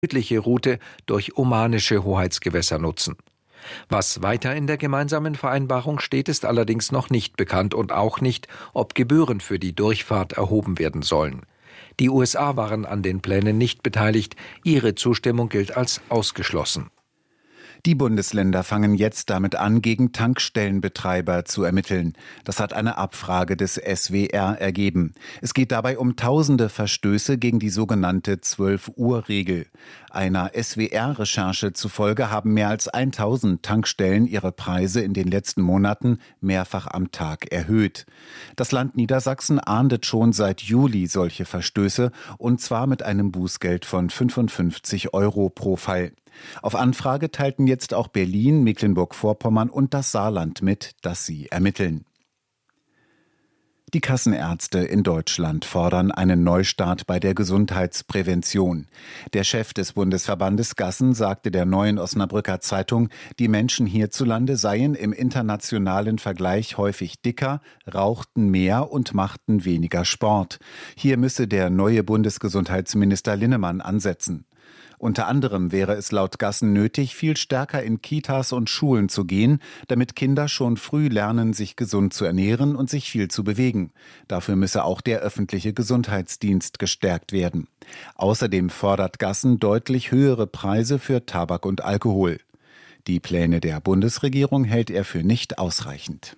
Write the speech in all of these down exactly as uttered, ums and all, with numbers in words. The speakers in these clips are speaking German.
südliche Route durch omanische Hoheitsgewässer nutzen. Was weiter in der gemeinsamen Vereinbarung steht, ist allerdings noch nicht bekannt und auch nicht, ob Gebühren für die Durchfahrt erhoben werden sollen. Die U S A waren an den Plänen nicht beteiligt, ihre Zustimmung gilt als ausgeschlossen. Die Bundesländer fangen jetzt damit an, gegen Tankstellenbetreiber zu ermitteln. Das hat eine Abfrage des S W R ergeben. Es geht dabei um tausende Verstöße gegen die sogenannte zwölf-Uhr-Regel. Einer S W R-Recherche zufolge haben mehr als tausend Tankstellen ihre Preise in den letzten Monaten mehrfach am Tag erhöht. Das Land Niedersachsen ahndet schon seit Juli solche Verstöße, und zwar mit einem Bußgeld von fünfundfünfzig Euro pro Fall. Auf Anfrage teilten jetzt auch Berlin, Mecklenburg-Vorpommern und das Saarland mit, dass sie ermitteln. Die Kassenärzte in Deutschland fordern einen Neustart bei der Gesundheitsprävention. Der Chef des Bundesverbandes Gassen sagte der Neuen Osnabrücker Zeitung, die Menschen hierzulande seien im internationalen Vergleich häufig dicker, rauchten mehr und machten weniger Sport. Hier müsse der neue Bundesgesundheitsminister Linnemann ansetzen. Unter anderem wäre es laut Gassen nötig, viel stärker in Kitas und Schulen zu gehen, damit Kinder schon früh lernen, sich gesund zu ernähren und sich viel zu bewegen. Dafür müsse auch der öffentliche Gesundheitsdienst gestärkt werden. Außerdem fordert Gassen deutlich höhere Preise für Tabak und Alkohol. Die Pläne der Bundesregierung hält er für nicht ausreichend.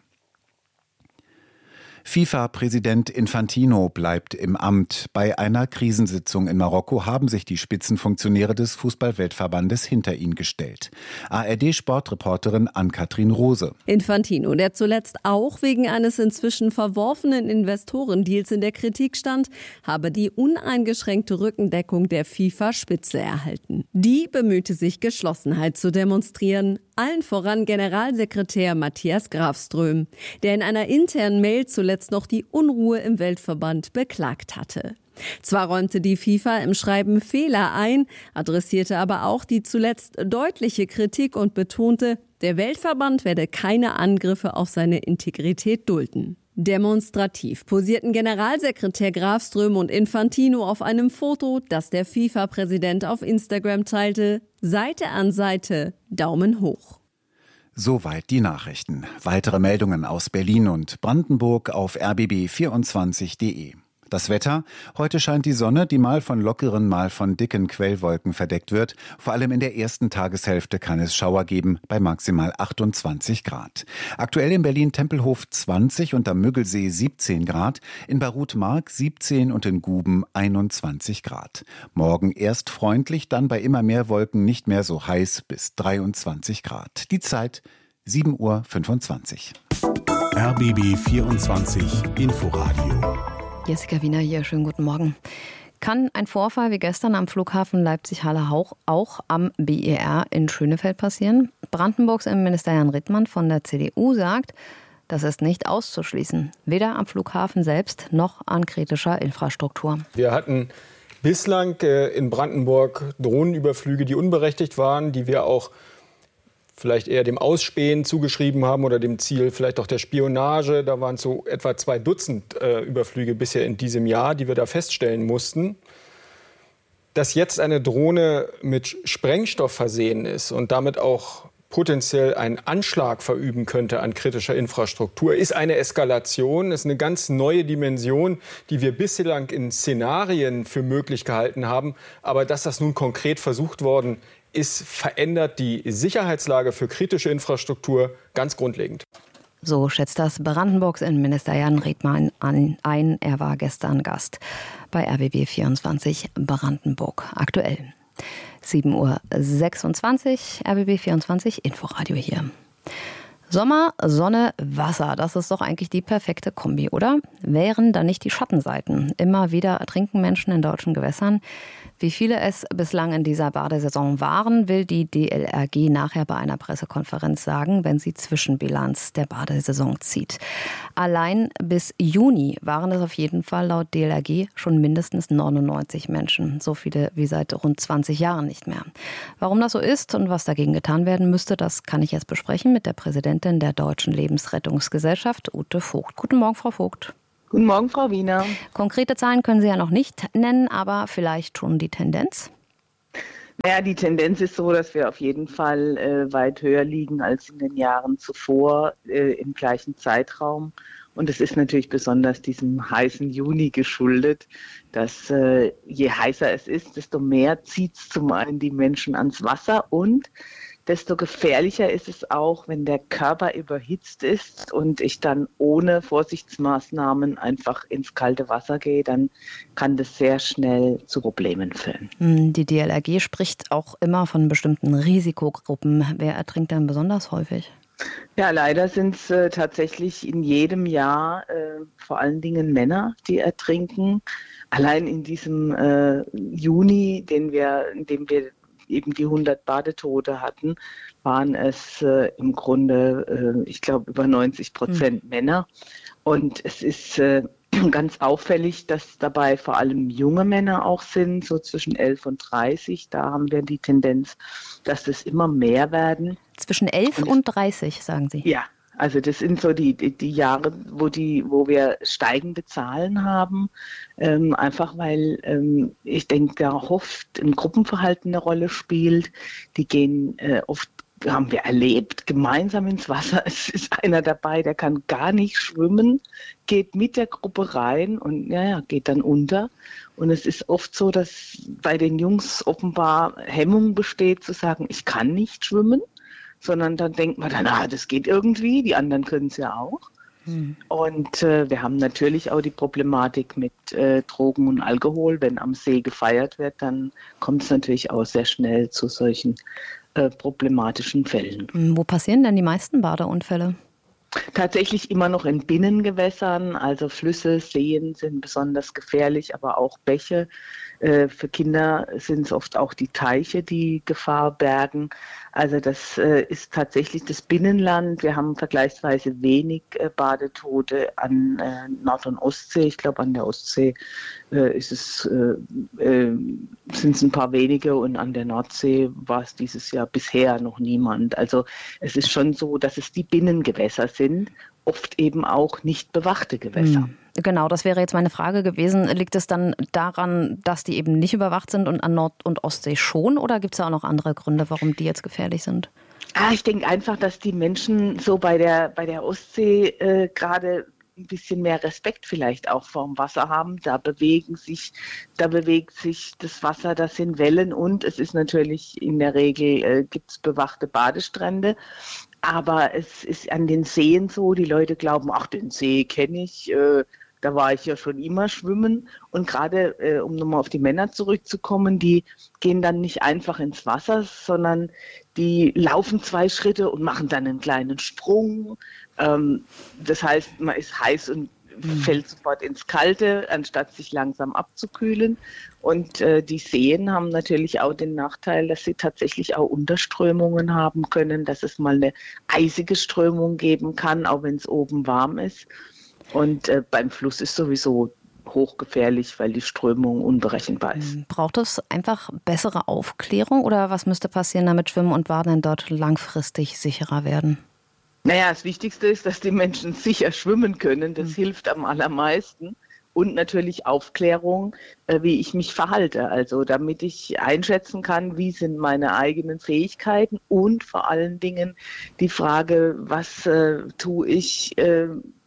FIFA-Präsident Infantino bleibt im Amt. Bei einer Krisensitzung in Marokko haben sich die Spitzenfunktionäre des Fußball-Weltverbandes hinter ihn gestellt. A R D-Sportreporterin Ann-Kathrin Rose. Infantino, der zuletzt auch wegen eines inzwischen verworfenen Investorendeals in der Kritik stand, habe die uneingeschränkte Rückendeckung der FIFA-Spitze erhalten. Die bemühte sich, Geschlossenheit zu demonstrieren. Allen voran Generalsekretär Matthias Grafström, der in einer internen Mail zuletzt noch die Unruhe im Weltverband beklagt hatte. Zwar räumte die FIFA im Schreiben Fehler ein, adressierte aber auch die zuletzt deutliche Kritik und betonte, der Weltverband werde keine Angriffe auf seine Integrität dulden. Demonstrativ posierten Generalsekretär Grafström und Infantino auf einem Foto, das der FIFA-Präsident auf Instagram teilte. Seite an Seite, Daumen hoch. Soweit die Nachrichten. Weitere Meldungen aus Berlin und Brandenburg auf r b b vierundzwanzig punkt d e. Das Wetter: Heute scheint die Sonne, die mal von lockeren, mal von dicken Quellwolken verdeckt wird. Vor allem in der ersten Tageshälfte kann es Schauer geben, bei maximal achtundzwanzig Grad. Aktuell in Berlin-Tempelhof zwanzig und am Müggelsee siebzehn Grad, in Barut-Mark siebzehn und in Guben einundzwanzig Grad. Morgen erst freundlich, dann bei immer mehr Wolken nicht mehr so heiß bis dreiundzwanzig Grad. Die Zeit sieben Uhr fünfundzwanzig. R B B vierundzwanzig Inforadio. Jessica Wiener hier, schönen guten Morgen. Kann ein Vorfall wie gestern am Flughafen Leipzig-Halle auch, auch am B E R in Schönefeld passieren? Brandenburgs Innenminister Jan Rittmann von der C D U sagt, das ist nicht auszuschließen. Weder am Flughafen selbst noch an kritischer Infrastruktur. Wir hatten bislang in Brandenburg Drohnenüberflüge, die unberechtigt waren, die wir auch vielleicht eher dem Ausspähen zugeschrieben haben oder dem Ziel vielleicht auch der Spionage. Da waren es so etwa zwei Dutzend äh, Überflüge bisher in diesem Jahr, die wir da feststellen mussten. Dass jetzt eine Drohne mit Sprengstoff versehen ist und damit auch potenziell einen Anschlag verüben könnte an kritischer Infrastruktur, ist eine Eskalation, ist eine ganz neue Dimension, die wir bislang in Szenarien für möglich gehalten haben. Aber dass das nun konkret versucht worden ist, verändert die Sicherheitslage für kritische Infrastruktur ganz grundlegend. So schätzt das Brandenburgs Innenminister Jan Rittmann ein. Er war gestern Gast bei R B B vierundzwanzig Brandenburg. Aktuell sieben Uhr sechsundzwanzig, R B B vierundzwanzig Inforadio hier. Sommer, Sonne, Wasser, das ist doch eigentlich die perfekte Kombi, oder? Wären da nicht die Schattenseiten? Immer wieder ertrinken Menschen in deutschen Gewässern. Wie viele es bislang in dieser Badesaison waren, will die D L R G nachher bei einer Pressekonferenz sagen, wenn sie Zwischenbilanz der Badesaison zieht. Allein bis Juni waren es auf jeden Fall laut D L R G schon mindestens neunundneunzig Menschen. So viele wie seit rund zwanzig Jahren nicht mehr. Warum das so ist und was dagegen getan werden müsste, das kann ich jetzt besprechen mit der Präsidentin der Deutschen Lebensrettungsgesellschaft, Ute Vogt. Guten Morgen, Frau Vogt. Guten Morgen, Frau Wiener. Konkrete Zahlen können Sie ja noch nicht nennen, aber vielleicht schon die Tendenz? Naja, die Tendenz ist so, dass wir auf jeden Fall äh, weit höher liegen als in den Jahren zuvor äh, im gleichen Zeitraum. Und es ist natürlich besonders diesem heißen Juni geschuldet, dass äh, je heißer es ist, desto mehr zieht es zum einen die Menschen ans Wasser und desto gefährlicher ist es auch, wenn der Körper überhitzt ist und ich dann ohne Vorsichtsmaßnahmen einfach ins kalte Wasser gehe, dann kann das sehr schnell zu Problemen führen. Die D L R G spricht auch immer von bestimmten Risikogruppen. Wer ertrinkt denn besonders häufig? Ja, leider sind es äh, tatsächlich in jedem Jahr äh, vor allen Dingen Männer, die ertrinken. Allein in diesem äh, Juni, den wir, in dem wir eben die hundert Badetote hatten, waren es äh, im Grunde, äh, ich glaube, über neunzig Prozent mhm. Männer. Und es ist äh, ganz auffällig, dass dabei vor allem junge Männer auch sind, so zwischen elf und dreißig. Da haben wir die Tendenz, dass es immer mehr werden. Zwischen elf und, und dreißig, sagen Sie? Ja. Also das sind so die, die, die Jahre, wo, die, wo wir steigende Zahlen haben, ähm, einfach weil ähm, ich denke, da oft ein Gruppenverhalten eine Rolle spielt. Die gehen äh, oft, haben wir erlebt, gemeinsam ins Wasser. Es ist einer dabei, der kann gar nicht schwimmen, geht mit der Gruppe rein und ja, ja, geht dann unter. Und es ist oft so, dass bei den Jungs offenbar Hemmung besteht, zu sagen, ich kann nicht schwimmen. Sondern dann denkt man dann, ah, das geht irgendwie, die anderen können es ja auch. Hm. Und äh, wir haben natürlich auch die Problematik mit äh, Drogen und Alkohol. Wenn am See gefeiert wird, dann kommt es natürlich auch sehr schnell zu solchen äh, problematischen Fällen. Wo passieren denn die meisten Badeunfälle? Tatsächlich immer noch in Binnengewässern, also Flüsse, Seen sind besonders gefährlich, aber auch Bäche. Für Kinder sind es oft auch die Teiche, die Gefahr bergen. Also das ist tatsächlich das Binnenland. Wir haben vergleichsweise wenig Badetote an Nord- und Ostsee. Ich glaube, an der Ostsee ist es, sind es ein paar wenige und an der Nordsee war es dieses Jahr bisher noch niemand. Also es ist schon so, dass es die Binnengewässer sind, oft eben auch nicht bewachte Gewässer. Genau, das wäre jetzt meine Frage gewesen. Liegt es dann daran, dass die eben nicht überwacht sind und an Nord- und Ostsee schon? Oder gibt es da auch noch andere Gründe, warum die jetzt gefährlich sind? Ah, ich denke einfach, dass die Menschen so bei der, bei der Ostsee äh, gerade ein bisschen mehr Respekt vielleicht auch vorm Wasser haben. Da bewegen sich, da bewegt sich das Wasser, das sind Wellen und es ist natürlich in der Regel, äh, gibt es bewachte Badestrände. Aber es ist an den Seen so, die Leute glauben, ach, den See kenne ich, äh, da war ich ja schon immer schwimmen. Und gerade, äh, um nochmal auf die Männer zurückzukommen, die gehen dann nicht einfach ins Wasser, sondern die laufen zwei Schritte und machen dann einen kleinen Sprung. Ähm, das heißt, man ist heiß und fällt sofort ins Kalte, anstatt sich langsam abzukühlen. Und äh, die Seen haben natürlich auch den Nachteil, dass sie tatsächlich auch Unterströmungen haben können, dass es mal eine eisige Strömung geben kann, auch wenn es oben warm ist. Und äh, beim Fluss ist sowieso hochgefährlich, weil die Strömung unberechenbar ist. Braucht es einfach bessere Aufklärung oder was müsste passieren, damit Schwimmen und Baden dort langfristig sicherer werden? Naja, das Wichtigste ist, dass die Menschen sicher schwimmen können. Das mhm. hilft am allermeisten. Und natürlich Aufklärung, äh, wie ich mich verhalte. Also damit ich einschätzen kann, wie sind meine eigenen Fähigkeiten und vor allen Dingen die Frage, was äh, tue ich, äh,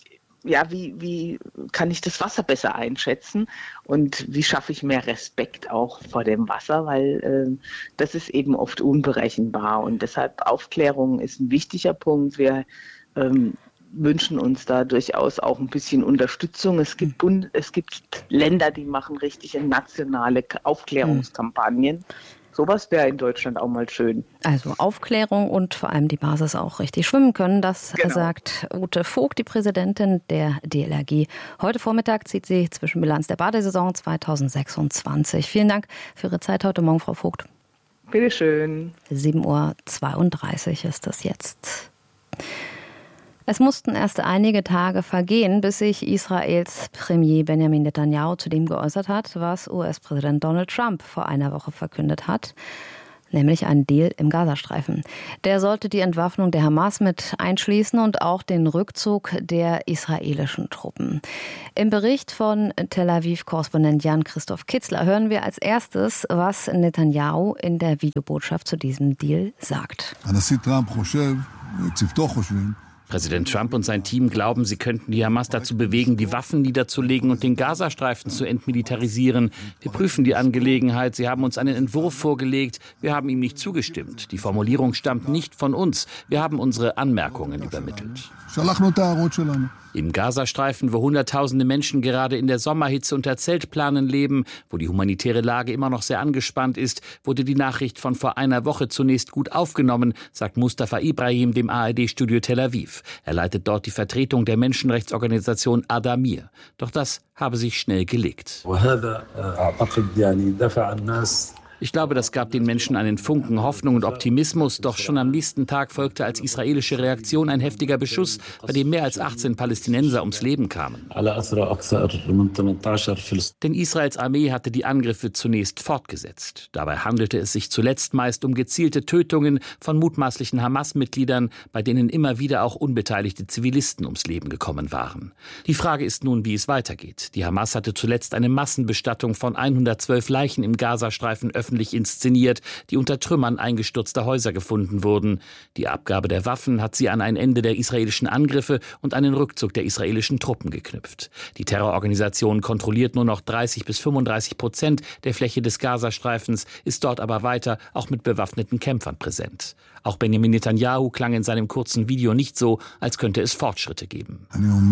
ja, wie, wie kann ich das Wasser besser einschätzen und wie schaffe ich mehr Respekt auch vor dem Wasser, weil äh, das ist eben oft unberechenbar und deshalb Aufklärung ist ein wichtiger Punkt. Wir ähm, wünschen uns da durchaus auch ein bisschen Unterstützung. Es gibt Bund, es gibt Länder, die machen richtige nationale Aufklärungskampagnen. Sowas wäre in Deutschland auch mal schön. Also Aufklärung und vor allem die Basis auch richtig schwimmen können. Das genau. sagt Ute Vogt, die Präsidentin der D L R G. Heute Vormittag zieht sie Zwischenbilanz der Badesaison zweitausendsechsundzwanzig. Vielen Dank für Ihre Zeit heute Morgen, Frau Vogt. Bitte schön. sieben Uhr zweiunddreißig ist das jetzt. Es mussten erst einige Tage vergehen, bis sich Israels Premier Benjamin Netanyahu zu dem geäußert hat, was U S-Präsident Donald Trump vor einer Woche verkündet hat. nämlich einen Deal im Gazastreifen. Der sollte die Entwaffnung der Hamas mit einschließen und auch den Rückzug der israelischen Truppen. Im Bericht von Tel Aviv-Korrespondent Jan-Christoph Kitzler hören wir als erstes, was Netanyahu in der Videobotschaft zu diesem Deal sagt. Präsident Trump und sein Team glauben, sie könnten die Hamas dazu bewegen, die Waffen niederzulegen und den Gazastreifen zu entmilitarisieren. Wir prüfen die Angelegenheit. Sie haben uns einen Entwurf vorgelegt. Wir haben ihm nicht zugestimmt. Die Formulierung stammt nicht von uns. Wir haben unsere Anmerkungen übermittelt. Im Gazastreifen, wo Hunderttausende Menschen gerade in der Sommerhitze unter Zeltplanen leben, wo die humanitäre Lage immer noch sehr angespannt ist, wurde die Nachricht von vor einer Woche zunächst gut aufgenommen, sagt Mustafa Ibrahim dem A R D-Studio Tel Aviv. Er leitet dort die Vertretung der Menschenrechtsorganisation Adamir. Doch das habe sich schnell gelegt. Ich glaube, das gab den Menschen einen Funken Hoffnung und Optimismus. Doch schon am nächsten Tag folgte als israelische Reaktion ein heftiger Beschuss, bei dem mehr als achtzehn Palästinenser ums Leben kamen. Denn Israels Armee hatte die Angriffe zunächst fortgesetzt. Dabei handelte es sich zuletzt meist um gezielte Tötungen von mutmaßlichen Hamas-Mitgliedern, bei denen immer wieder auch unbeteiligte Zivilisten ums Leben gekommen waren. Die Frage ist nun, wie es weitergeht. Die Hamas hatte zuletzt eine Massenbestattung von hundertzwölf Leichen im Gazastreifen öffentlich inszeniert, die unter Trümmern eingestürzter Häuser gefunden wurden. Die Abgabe der Waffen hat sie an ein Ende der israelischen Angriffe und einen Rückzug der israelischen Truppen geknüpft. Die Terrororganisation kontrolliert nur noch dreißig bis fünfunddreißig Prozent der Fläche des Gazastreifens, ist dort aber weiter auch mit bewaffneten Kämpfern präsent. Auch Benjamin Netanyahu klang in seinem kurzen Video nicht so, als könnte es Fortschritte geben.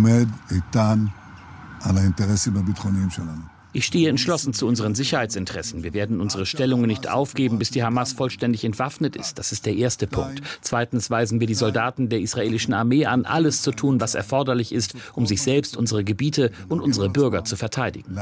Ich stehe entschlossen zu unseren Sicherheitsinteressen. Wir werden unsere Stellungen nicht aufgeben, bis die Hamas vollständig entwaffnet ist. Das ist der erste Punkt. Zweitens weisen wir die Soldaten der israelischen Armee an, alles zu tun, was erforderlich ist, um sich selbst, unsere Gebiete und unsere Bürger zu verteidigen.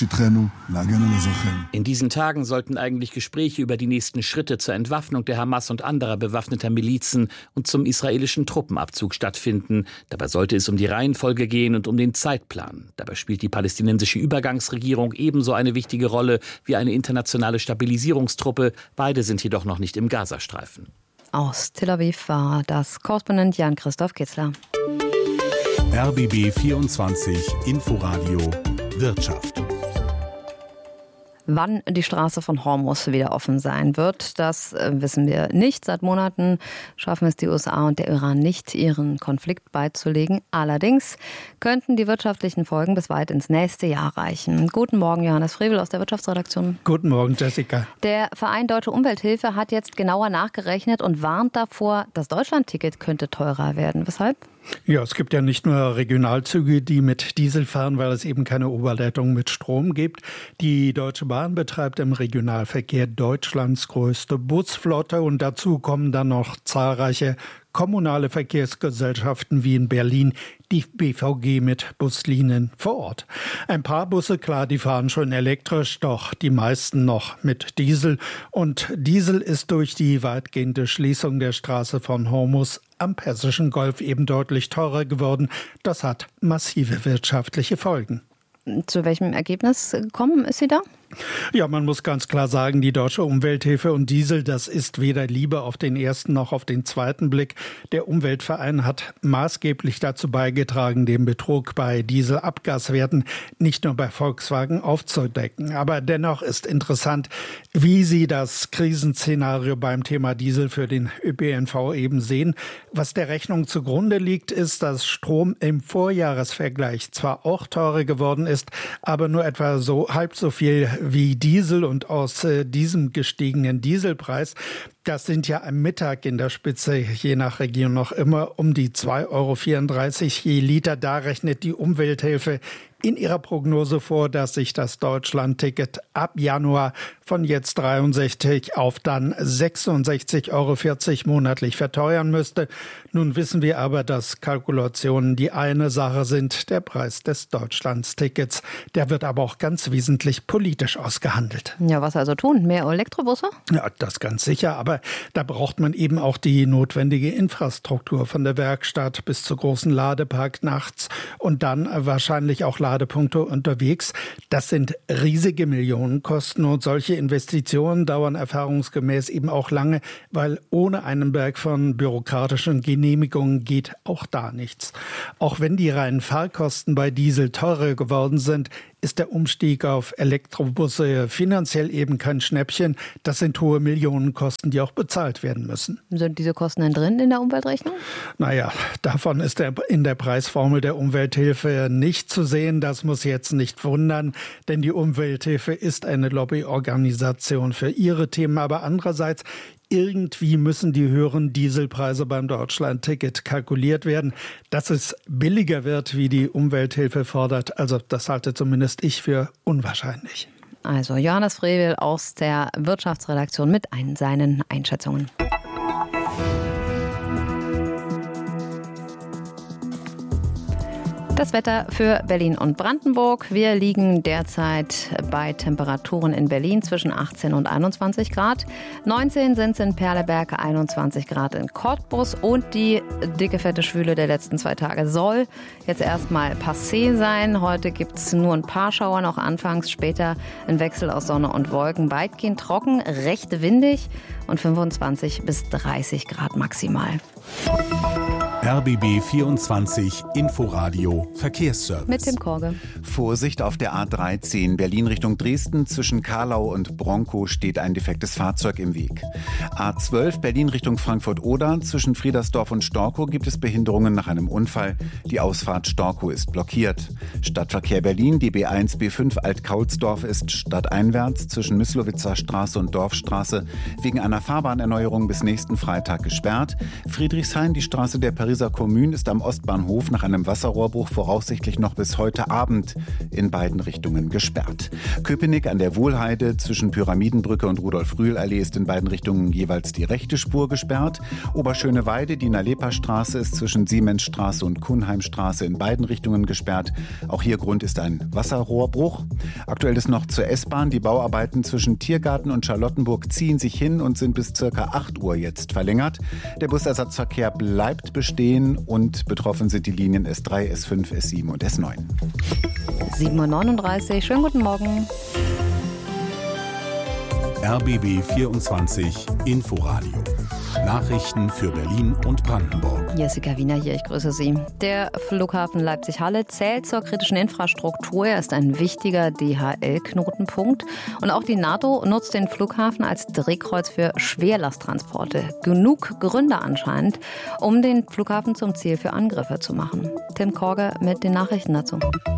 In diesen Tagen sollten eigentlich Gespräche über die nächsten Schritte zur Entwaffnung der Hamas und anderer bewaffneter Milizen und zum israelischen Truppenabzug stattfinden. Dabei sollte es um die Reihenfolge gehen und um den Zeitplan. Dabei spielt die palästinensische Übergangsregierung ebenso eine wichtige Rolle wie eine internationale Stabilisierungstruppe. Beide sind jedoch noch nicht im Gazastreifen. Aus Tel Aviv war das Korrespondent Jan-Christoph Kitzler. R B B vierundzwanzig Inforadio Wirtschaft. Wann die Straße von Hormuz wieder offen sein wird, das wissen wir nicht. Seit Monaten schaffen es die U S A und der Iran nicht, ihren Konflikt beizulegen. Allerdings könnten die wirtschaftlichen Folgen bis weit ins nächste Jahr reichen. Guten Morgen, Johannes Frevel aus der Wirtschaftsredaktion. Guten Morgen, Jessica. Der Verein Deutsche Umwelthilfe hat jetzt genauer nachgerechnet und warnt davor, das Deutschlandticket könnte teurer werden. Weshalb? Ja, es gibt ja nicht nur Regionalzüge, die mit Diesel fahren, weil es eben keine Oberleitung mit Strom gibt. Die Deutsche Bahn betreibt im Regionalverkehr Deutschlands größte Busflotte und dazu kommen dann noch zahlreiche kommunale Verkehrsgesellschaften wie in Berlin, die B V G mit Buslinien vor Ort. Ein paar Busse, klar, die fahren schon elektrisch, doch die meisten noch mit Diesel. Und Diesel ist durch die weitgehende Schließung der Straße von Hormuz am Persischen Golf eben deutlich teurer geworden. Das hat massive wirtschaftliche Folgen. Zu welchem Ergebnis gekommen ist sie da? Ja, man muss ganz klar sagen, die Deutsche Umwelthilfe und Diesel, das ist weder Liebe auf den ersten noch auf den zweiten Blick. Der Umweltverein hat maßgeblich dazu beigetragen, den Betrug bei Dieselabgaswerten nicht nur bei Volkswagen aufzudecken. Aber dennoch ist interessant, wie Sie das Krisenszenario beim Thema Diesel für den Ö P N V eben sehen. Was der Rechnung zugrunde liegt, ist, dass Strom im Vorjahresvergleich zwar auch teurer geworden ist, aber nur etwa so halb so viel wie Diesel, und aus äh, diesem gestiegenen Dieselpreis, das sind ja am Mittag in der Spitze je nach Region noch immer um die zwei Euro vierunddreißig je Liter. Da rechnet die Umwelthilfe in ihrer Prognose vor, dass sich das Deutschlandticket ab Januar von jetzt dreiundsechzig auf dann sechsundsechzig Euro vierzig monatlich verteuern müsste. Nun wissen wir aber, dass Kalkulationen die eine Sache sind. Der Preis des Deutschlandtickets, der wird aber auch ganz wesentlich politisch ausgehandelt. Ja, was also tun? Mehr Elektrobusse? Ja, das ganz sicher. Aber da braucht man eben auch die notwendige Infrastruktur von der Werkstatt bis zu großen Ladepark nachts und dann wahrscheinlich auch Ladepunkte unterwegs. Das sind riesige Millionenkosten und solche Investitionen dauern erfahrungsgemäß eben auch lange, weil ohne einen Berg von bürokratischen Genehmigungen geht auch da nichts. Auch wenn die reinen Fahrkosten bei Diesel teurer geworden sind, ist der Umstieg auf Elektrobusse finanziell eben kein Schnäppchen. Das sind hohe Millionenkosten, die auch bezahlt werden müssen. Sind diese Kosten denn drin in der Umweltrechnung? Naja, davon ist der, in der Preisformel der Umwelthilfe nicht zu sehen. Das muss jetzt nicht wundern, denn die Umwelthilfe ist eine Lobbyorganisation für ihre Themen. Aber andererseits, irgendwie müssen die höheren Dieselpreise beim Deutschland-Ticket kalkuliert werden. Dass es billiger wird, wie die Umwelthilfe fordert, also das halte zumindest ich für unwahrscheinlich. Also Johannes Frevel aus der Wirtschaftsredaktion mit ein, seinen Einschätzungen. Das Wetter für Berlin und Brandenburg. Wir liegen derzeit bei Temperaturen in Berlin zwischen achtzehn und einundzwanzig Grad. neunzehn sind es in Perleberg, einundzwanzig Grad in Cottbus. Und die dicke, fette Schwüle der letzten zwei Tage soll jetzt erstmal passé sein. Heute gibt es nur ein paar Schauer, noch anfangs, später ein Wechsel aus Sonne und Wolken. Weitgehend trocken, recht windig und fünfundzwanzig bis dreißig Grad maximal. R B B vierundzwanzig Inforadio Verkehrsservice. Mit Tim Korge. Vorsicht auf der A dreizehn Berlin Richtung Dresden. Zwischen Karlau und Bronkow steht ein defektes Fahrzeug im Weg. A zwölf Berlin Richtung Frankfurt-Oder. Zwischen Friedersdorf und Storkow gibt es Behinderungen nach einem Unfall. Die Ausfahrt Storkow ist blockiert. Stadtverkehr Berlin, die B eins B fünf Alt-Kaulsdorf ist stadteinwärts zwischen Myslowitzer Straße und Dorfstraße wegen einer Fahrbahnerneuerung bis nächsten Freitag gesperrt. Friedrichshain, die Straße der Pariser Kommune, ist am Ostbahnhof nach einem Wasserrohrbruch voraussichtlich noch bis heute Abend in beiden Richtungen gesperrt. Köpenick an der Wohlheide zwischen Pyramidenbrücke und Rudolf-Rühl-Allee ist in beiden Richtungen jeweils die rechte Spur gesperrt. Oberschöneweide, die Nalepa-Straße ist zwischen Siemensstraße und Kuhnheimstraße in beiden Richtungen gesperrt. Auch hier Grund ist ein Wasserrohrbruch. Aktuell ist noch zur S-Bahn. Die Bauarbeiten zwischen Tiergarten und Charlottenburg ziehen sich hin und sind bis ca. acht Uhr jetzt verlängert. Der Busersatzverkehr bleibt bestehen und betroffen sind die Linien S drei, S fünf, S sieben und S neun. sieben Uhr neununddreißig, schönen guten Morgen. R B B vierundzwanzig Inforadio. Nachrichten für Berlin und Brandenburg. Jessica Wiener hier, ich grüße Sie. Der Flughafen Leipzig-Halle zählt zur kritischen Infrastruktur. Er ist ein wichtiger D H L-Knotenpunkt. Und auch die NATO nutzt den Flughafen als Drehkreuz für Schwerlasttransporte. Genug Gründe anscheinend, um den Flughafen zum Ziel für Angriffe zu machen. Tim Korge mit den Nachrichten dazu.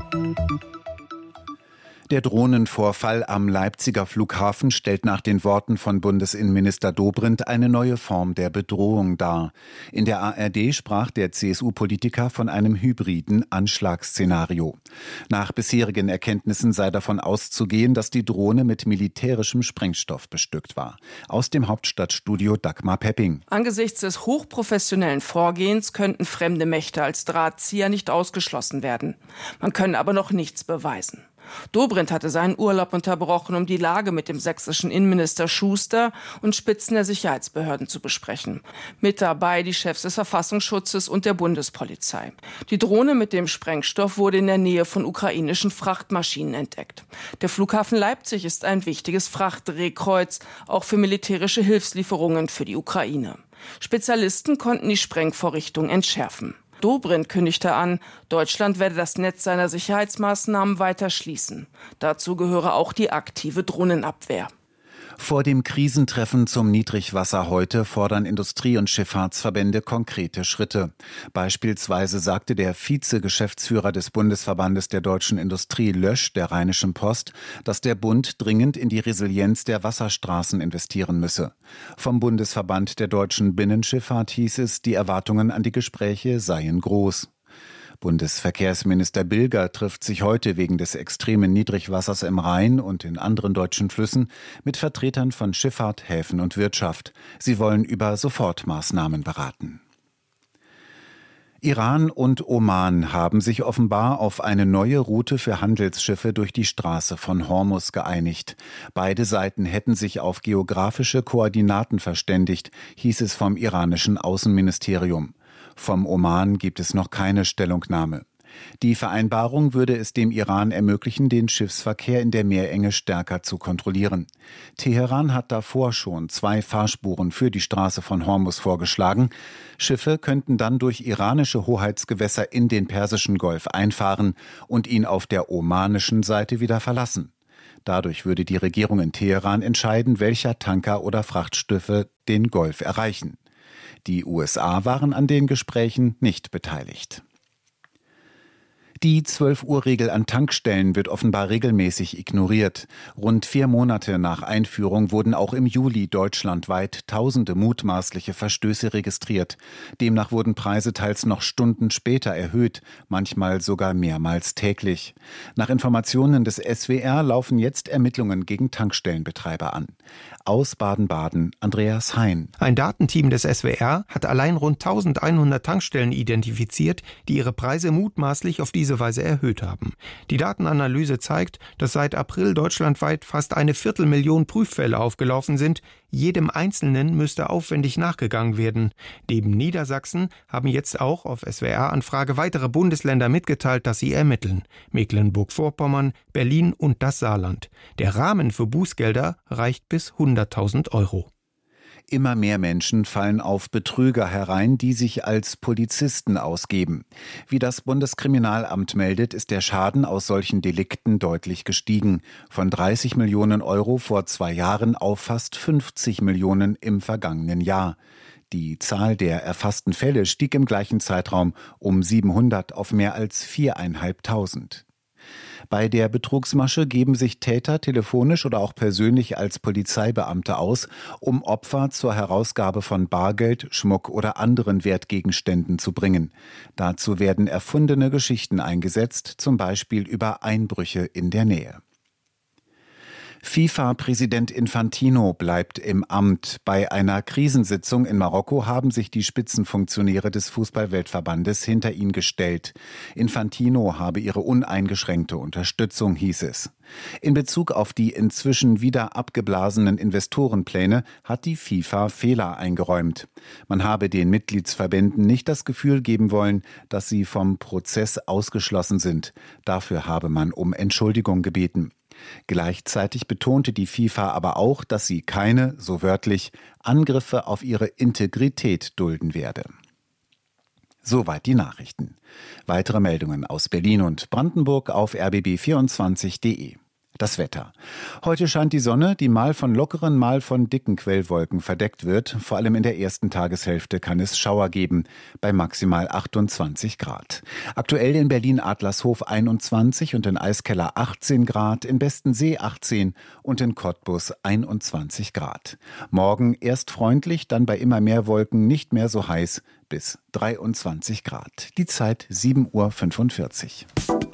Der Drohnenvorfall am Leipziger Flughafen stellt nach den Worten von Bundesinnenminister Dobrindt eine neue Form der Bedrohung dar. In der A R D sprach der C S U-Politiker von einem hybriden Anschlagsszenario. Nach bisherigen Erkenntnissen sei davon auszugehen, dass die Drohne mit militärischem Sprengstoff bestückt war. Aus dem Hauptstadtstudio Dagmar Pepping. Angesichts des hochprofessionellen Vorgehens könnten fremde Mächte als Drahtzieher nicht ausgeschlossen werden. Man könne aber noch nichts beweisen. Dobrindt hatte seinen Urlaub unterbrochen, um die Lage mit dem sächsischen Innenminister Schuster und Spitzen der Sicherheitsbehörden zu besprechen. Mit dabei die Chefs des Verfassungsschutzes und der Bundespolizei. Die Drohne mit dem Sprengstoff wurde in der Nähe von ukrainischen Frachtmaschinen entdeckt. Der Flughafen Leipzig ist ein wichtiges Frachtdrehkreuz, auch für militärische Hilfslieferungen für die Ukraine. Spezialisten konnten die Sprengvorrichtung entschärfen. Dobrindt kündigte an, Deutschland werde das Netz seiner Sicherheitsmaßnahmen weiter schließen. Dazu gehöre auch die aktive Drohnenabwehr. Vor dem Krisentreffen zum Niedrigwasser heute fordern Industrie- und Schifffahrtsverbände konkrete Schritte. Beispielsweise sagte der Vize-Geschäftsführer des Bundesverbandes der deutschen Industrie Lösch der Rheinischen Post, dass der Bund dringend in die Resilienz der Wasserstraßen investieren müsse. Vom Bundesverband der deutschen Binnenschifffahrt hieß es, die Erwartungen an die Gespräche seien groß. Bundesverkehrsminister Bilger trifft sich heute wegen des extremen Niedrigwassers im Rhein und in anderen deutschen Flüssen mit Vertretern von Schifffahrt, Häfen und Wirtschaft. Sie wollen über Sofortmaßnahmen beraten. Iran und Oman haben sich offenbar auf eine neue Route für Handelsschiffe durch die Straße von Hormuz geeinigt. Beide Seiten hätten sich auf geografische Koordinaten verständigt, hieß es vom iranischen Außenministerium. Vom Oman gibt es noch keine Stellungnahme. Die Vereinbarung würde es dem Iran ermöglichen, den Schiffsverkehr in der Meerenge stärker zu kontrollieren. Teheran hat davor schon zwei Fahrspuren für die Straße von Hormuz vorgeschlagen. Schiffe könnten dann durch iranische Hoheitsgewässer in den Persischen Golf einfahren und ihn auf der omanischen Seite wieder verlassen. Dadurch würde die Regierung in Teheran entscheiden, welcher Tanker oder Frachtschiffe den Golf erreichen. Die U S A waren an den Gesprächen nicht beteiligt. Die zwölf-Uhr-Regel an Tankstellen wird offenbar regelmäßig ignoriert. Rund vier Monate nach Einführung wurden auch im Juli deutschlandweit tausende mutmaßliche Verstöße registriert. Demnach wurden Preise teils noch Stunden später erhöht, manchmal sogar mehrmals täglich. Nach Informationen des S W R laufen jetzt Ermittlungen gegen Tankstellenbetreiber an. Aus Baden-Baden Andreas Hein. Ein Datenteam des S W R hat allein rund eintausendeinhundert Tankstellen identifiziert, die ihre Preise mutmaßlich auf diese Weise erhöht haben. Die Datenanalyse zeigt, dass seit April deutschlandweit fast eine Viertelmillion Prüffälle aufgelaufen sind. Jedem Einzelnen müsste aufwendig nachgegangen werden. Neben Niedersachsen haben jetzt auch auf S W R-Anfrage weitere Bundesländer mitgeteilt, dass sie ermitteln. Mecklenburg-Vorpommern, Berlin und das Saarland. Der Rahmen für Bußgelder reicht bis hunderttausend Euro. Immer mehr Menschen fallen auf Betrüger herein, die sich als Polizisten ausgeben. Wie das Bundeskriminalamt meldet, ist der Schaden aus solchen Delikten deutlich gestiegen. Von dreißig Millionen Euro vor zwei Jahren auf fast fünfzig Millionen im vergangenen Jahr. Die Zahl der erfassten Fälle stieg im gleichen Zeitraum um siebenhundert auf mehr als viertausendfünfhundert. Bei der Betrugsmasche geben sich Täter telefonisch oder auch persönlich als Polizeibeamte aus, um Opfer zur Herausgabe von Bargeld, Schmuck oder anderen Wertgegenständen zu bringen. Dazu werden erfundene Geschichten eingesetzt, zum Beispiel über Einbrüche in der Nähe. FIFA-Präsident Infantino bleibt im Amt. Bei einer Krisensitzung in Marokko haben sich die Spitzenfunktionäre des Fußball-Weltverbandes hinter ihn gestellt. Infantino habe ihre uneingeschränkte Unterstützung, hieß es. In Bezug auf die inzwischen wieder abgeblasenen Investorenpläne hat die FIFA Fehler eingeräumt. Man habe den Mitgliedsverbänden nicht das Gefühl geben wollen, dass sie vom Prozess ausgeschlossen sind. Dafür habe man um Entschuldigung gebeten. Gleichzeitig betonte die FIFA aber auch, dass sie keine, so wörtlich, Angriffe auf ihre Integrität dulden werde. Soweit die Nachrichten. Weitere Meldungen aus Berlin und Brandenburg auf r b b vierundzwanzig punkt d e. Das Wetter. Heute scheint die Sonne, die mal von lockeren, mal von dicken Quellwolken verdeckt wird. Vor allem in der ersten Tageshälfte kann es Schauer geben, bei maximal achtundzwanzig Grad. Aktuell in Berlin-Adlershof einundzwanzig und in Eiskeller achtzehn Grad, in Bestensee achtzehn und in Cottbus einundzwanzig Grad. Morgen erst freundlich, dann bei immer mehr Wolken nicht mehr so heiß, bis dreiundzwanzig Grad. Die Zeit sieben Uhr fünfundvierzig.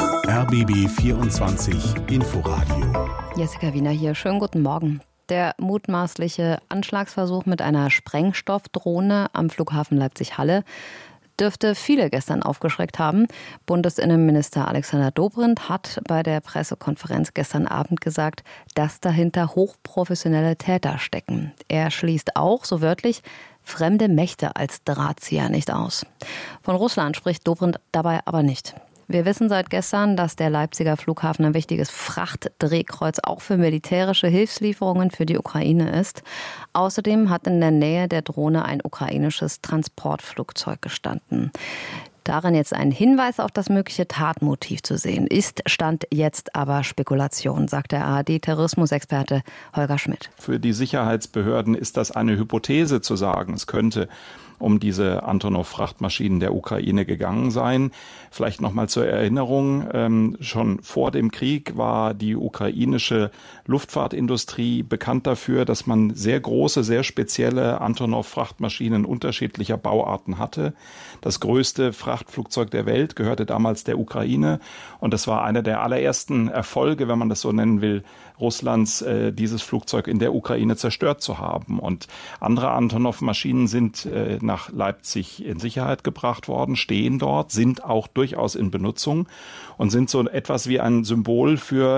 R B B vierundzwanzig Inforadio. Jessica Wiener hier. Schönen guten Morgen. Der mutmaßliche Anschlagsversuch mit einer Sprengstoffdrohne am Flughafen Leipzig-Halle dürfte viele gestern aufgeschreckt haben. Bundesinnenminister Alexander Dobrindt hat bei der Pressekonferenz gestern Abend gesagt, dass dahinter hochprofessionelle Täter stecken. Er schließt auch, so wörtlich, fremde Mächte als Drahtzieher nicht aus. Von Russland spricht Dobrindt dabei aber nicht. Wir wissen seit gestern, dass der Leipziger Flughafen ein wichtiges Frachtdrehkreuz auch für militärische Hilfslieferungen für die Ukraine ist. Außerdem hat in der Nähe der Drohne ein ukrainisches Transportflugzeug gestanden. Darin jetzt ein Hinweis auf das mögliche Tatmotiv zu sehen ist, Stand jetzt aber Spekulation, sagt der A R D-Terrorismusexperte Holger Schmidt. Für die Sicherheitsbehörden ist das eine Hypothese zu sagen. Es könnte um diese Antonov-Frachtmaschinen der Ukraine gegangen sein. Vielleicht nochmal zur Erinnerung, ähm, schon vor dem Krieg war die ukrainische Luftfahrtindustrie bekannt dafür, dass man sehr große, sehr spezielle Antonov-Frachtmaschinen unterschiedlicher Bauarten hatte. Das größte Frachtflugzeug der Welt gehörte damals der Ukraine und das war einer der allerersten Erfolge, wenn man das so nennen will, Russlands, äh, dieses Flugzeug in der Ukraine zerstört zu haben. Und andere Antonov-Maschinen sind äh, nach Leipzig in Sicherheit gebracht worden, stehen dort, sind auch durchaus in Benutzung und sind so etwas wie ein Symbol für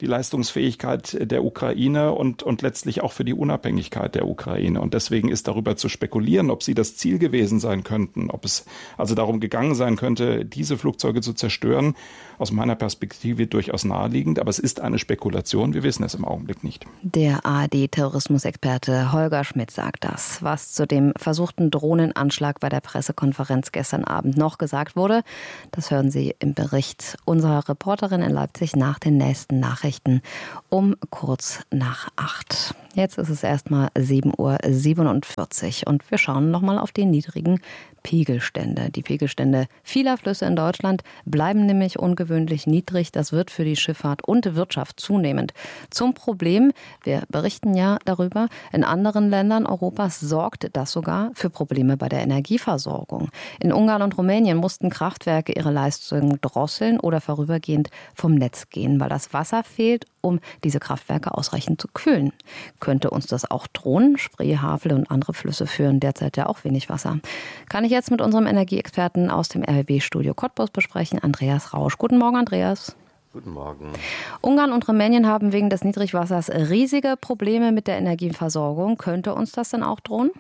die Leistungsfähigkeit der Ukraine und, und letztlich auch für die Unabhängigkeit der Ukraine. Und deswegen ist darüber zu spekulieren, ob sie das Ziel gewesen sein könnten, ob es also darum gegangen sein könnte, diese Flugzeuge zu zerstören, aus meiner Perspektive durchaus naheliegend. Aber es ist eine Spekulation, wir wissen es im Augenblick nicht. Der A R D-Terrorismusexperte Holger Schmidt sagt das. Was zu dem versuchten Drohnenanschlag bei der Pressekonferenz gestern Abend noch gesagt wurde, das hören Sie im Bericht unserer Reporterin in Leipzig nach den nächsten Nachrichten um kurz nach acht. Jetzt ist es erstmal sieben Uhr siebenundvierzig und wir schauen nochmal auf die niedrigen Pegelstände. Die Pegelstände vieler Flüsse in Deutschland bleiben nämlich ungewöhnlich niedrig. Das wird für die Schifffahrt und Wirtschaft zunehmend zum Problem. Wir berichten ja darüber. In anderen Ländern Europas sorgt das sogar für Probleme bei der Energieversorgung. In Ungarn und Rumänien mussten Kraftwerke ihre Leistung drosseln oder vorübergehend vom Netz gehen, weil das Wasser fehlt, um diese Kraftwerke ausreichend zu kühlen. Könnte uns das auch drohen? Spree, Havel und andere Flüsse führen derzeit ja auch wenig Wasser. Kann ich jetzt mit unserem Energieexperten aus dem R B B-Studio Cottbus besprechen, Andreas Rausch. Guten Morgen, Andreas. Guten Morgen. Ungarn und Rumänien haben wegen des Niedrigwassers riesige Probleme mit der Energieversorgung. Könnte uns das denn auch drohen?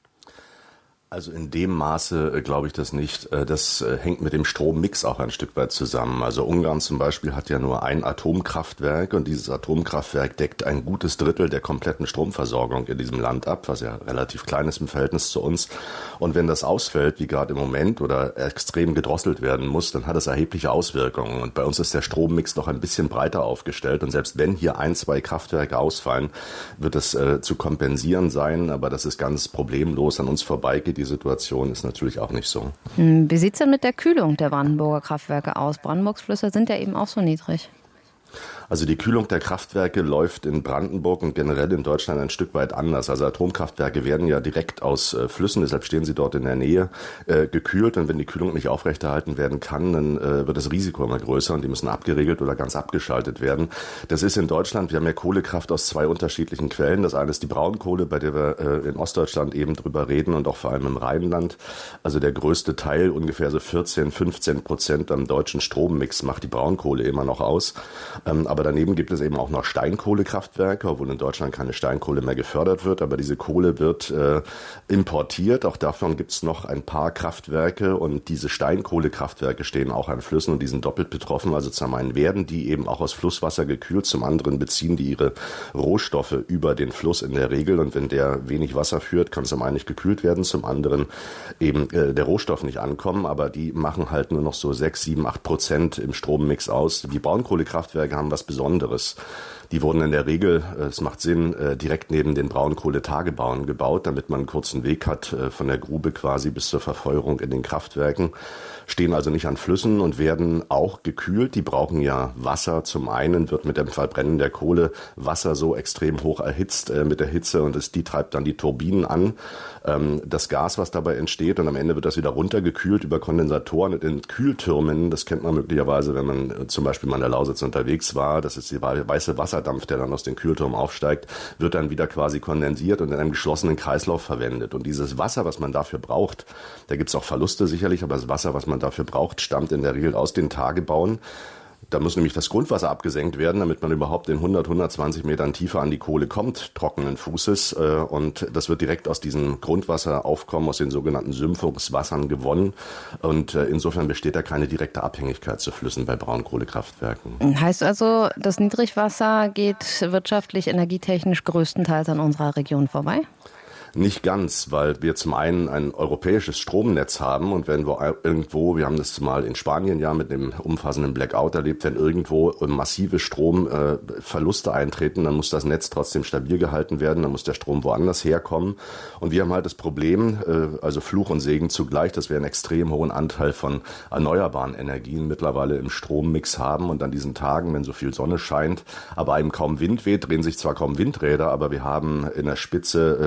Also in dem Maße glaube ich das nicht. Das hängt mit dem Strommix auch ein Stück weit zusammen. Also Ungarn zum Beispiel hat ja nur ein Atomkraftwerk und dieses Atomkraftwerk deckt ein gutes Drittel der kompletten Stromversorgung in diesem Land ab, was ja relativ klein ist im Verhältnis zu uns. Und wenn das ausfällt, wie gerade im Moment, oder extrem gedrosselt werden muss, dann hat es erhebliche Auswirkungen. Und bei uns ist der Strommix noch ein bisschen breiter aufgestellt. Und selbst wenn hier ein, zwei Kraftwerke ausfallen, wird es äh, zu kompensieren sein. Aber das ist ganz problemlos an uns vorbeigeht. Die Situation ist natürlich auch nicht so. Wie sieht es denn mit der Kühlung der Brandenburger Kraftwerke aus? Brandenburgs Flüsse sind ja eben auch so niedrig. Also die Kühlung der Kraftwerke läuft in Brandenburg und generell in Deutschland ein Stück weit anders. Also Atomkraftwerke werden ja direkt aus äh, Flüssen, deshalb stehen sie dort in der Nähe, äh, gekühlt. Und wenn die Kühlung nicht aufrechterhalten werden kann, dann äh, wird das Risiko immer größer und die müssen abgeregelt oder ganz abgeschaltet werden. Das ist in Deutschland, wir haben ja Kohlekraft aus zwei unterschiedlichen Quellen. Das eine ist die Braunkohle, bei der wir äh, in Ostdeutschland eben drüber reden und auch vor allem im Rheinland. Also der größte Teil, ungefähr so vierzehn, fünfzehn Prozent am deutschen Strommix macht die Braunkohle immer noch aus. Ähm, aber daneben gibt es eben auch noch Steinkohlekraftwerke, obwohl in Deutschland keine Steinkohle mehr gefördert wird. Aber diese Kohle wird äh, importiert. Auch davon gibt es noch ein paar Kraftwerke. Und diese Steinkohlekraftwerke stehen auch an Flüssen und die sind doppelt betroffen. Also zum einen werden die eben auch aus Flusswasser gekühlt. Zum anderen beziehen die ihre Rohstoffe über den Fluss in der Regel. Und wenn der wenig Wasser führt, kann zum einen nicht gekühlt werden. Zum anderen eben äh, der Rohstoff nicht ankommen. Aber die machen halt nur noch so sechs, sieben, acht Prozent im Strommix aus. Die Braunkohlekraftwerke haben was Besonderes. Die wurden in der Regel, es macht Sinn, direkt neben den Braunkohletagebauen gebaut, damit man einen kurzen Weg hat von der Grube quasi bis zur Verfeuerung in den Kraftwerken. Stehen also nicht an Flüssen und werden auch gekühlt. Die brauchen ja Wasser. Zum einen wird mit dem Verbrennen der Kohle Wasser so extrem hoch erhitzt äh, mit der Hitze und es, die treibt dann die Turbinen an. Ähm, das Gas, was dabei entsteht und am Ende wird das wieder runtergekühlt über Kondensatoren und in Kühltürmen. Das kennt man möglicherweise, wenn man äh, zum Beispiel mal in der Lausitz unterwegs war. Das ist der weiße Wasserdampf, der dann aus den Kühltürmen aufsteigt, wird dann wieder quasi kondensiert und in einem geschlossenen Kreislauf verwendet. Und dieses Wasser, was man dafür braucht, da gibt es auch Verluste sicherlich, aber das Wasser, was man dafür braucht, stammt in der Regel aus den Tagebauen. Da muss nämlich das Grundwasser abgesenkt werden, damit man überhaupt in hundert, hundertzwanzig Metern Tiefe an die Kohle kommt, trockenen Fußes. Und das wird direkt aus diesem Grundwasseraufkommen, aus den sogenannten Sümpfungswassern gewonnen. Und insofern besteht da keine direkte Abhängigkeit zu Flüssen bei Braunkohlekraftwerken. Heißt also, das Niedrigwasser geht wirtschaftlich, energietechnisch größtenteils an unserer Region vorbei? Nicht ganz, weil wir zum einen ein europäisches Stromnetz haben und wenn wir irgendwo, wir haben das mal in Spanien ja mit dem umfassenden Blackout erlebt, wenn irgendwo massive Stromverluste eintreten, dann muss das Netz trotzdem stabil gehalten werden, dann muss der Strom woanders herkommen. Und wir haben halt das Problem, also Fluch und Segen zugleich, dass wir einen extrem hohen Anteil von erneuerbaren Energien mittlerweile im Strommix haben und an diesen Tagen, wenn so viel Sonne scheint, aber einem kaum Wind weht, drehen sich zwar kaum Windräder, aber wir haben in der Spitze bis achtzig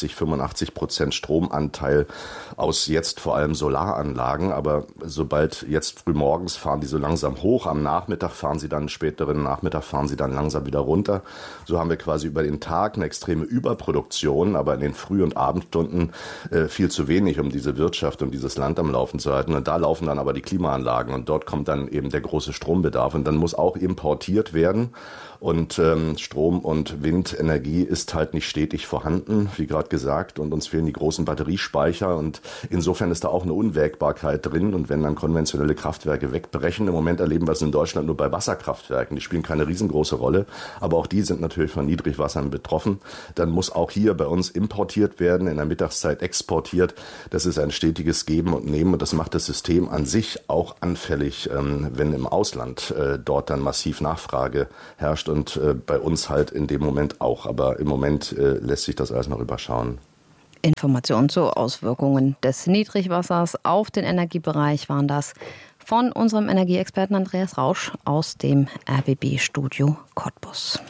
achtzig, fünfundachtzig Prozent Stromanteil aus jetzt vor allem Solaranlagen. Aber sobald jetzt frühmorgens fahren die so langsam hoch, am Nachmittag fahren sie dann, späteren Nachmittag fahren sie dann langsam wieder runter. So haben wir quasi über den Tag eine extreme Überproduktion, aber in den Früh- und Abendstunden äh, viel zu wenig, um diese Wirtschaft und dieses Land am Laufen zu halten. Und da laufen dann aber die Klimaanlagen und dort kommt dann eben der große Strombedarf und dann muss auch importiert werden. Und ähm, Strom- und Windenergie ist halt nicht stetig vorhanden, wie gerade gesagt. Und uns fehlen die großen Batteriespeicher. Und insofern ist da auch eine Unwägbarkeit drin. Und wenn dann konventionelle Kraftwerke wegbrechen, im Moment erleben wir es in Deutschland nur bei Wasserkraftwerken. Die spielen keine riesengroße Rolle. Aber auch die sind natürlich von Niedrigwassern betroffen. Dann muss auch hier bei uns importiert werden, in der Mittagszeit exportiert. Das ist ein stetiges Geben und Nehmen. Und das macht das System an sich auch anfällig, ähm, wenn im Ausland äh, dort dann massiv Nachfrage herrscht. Und äh, bei uns halt in dem Moment auch. Aber im Moment äh, lässt sich das alles noch überschauen. Informationen zu Auswirkungen des Niedrigwassers auf den Energiebereich waren das von unserem Energieexperten Andreas Rausch aus dem R B B-Studio Cottbus.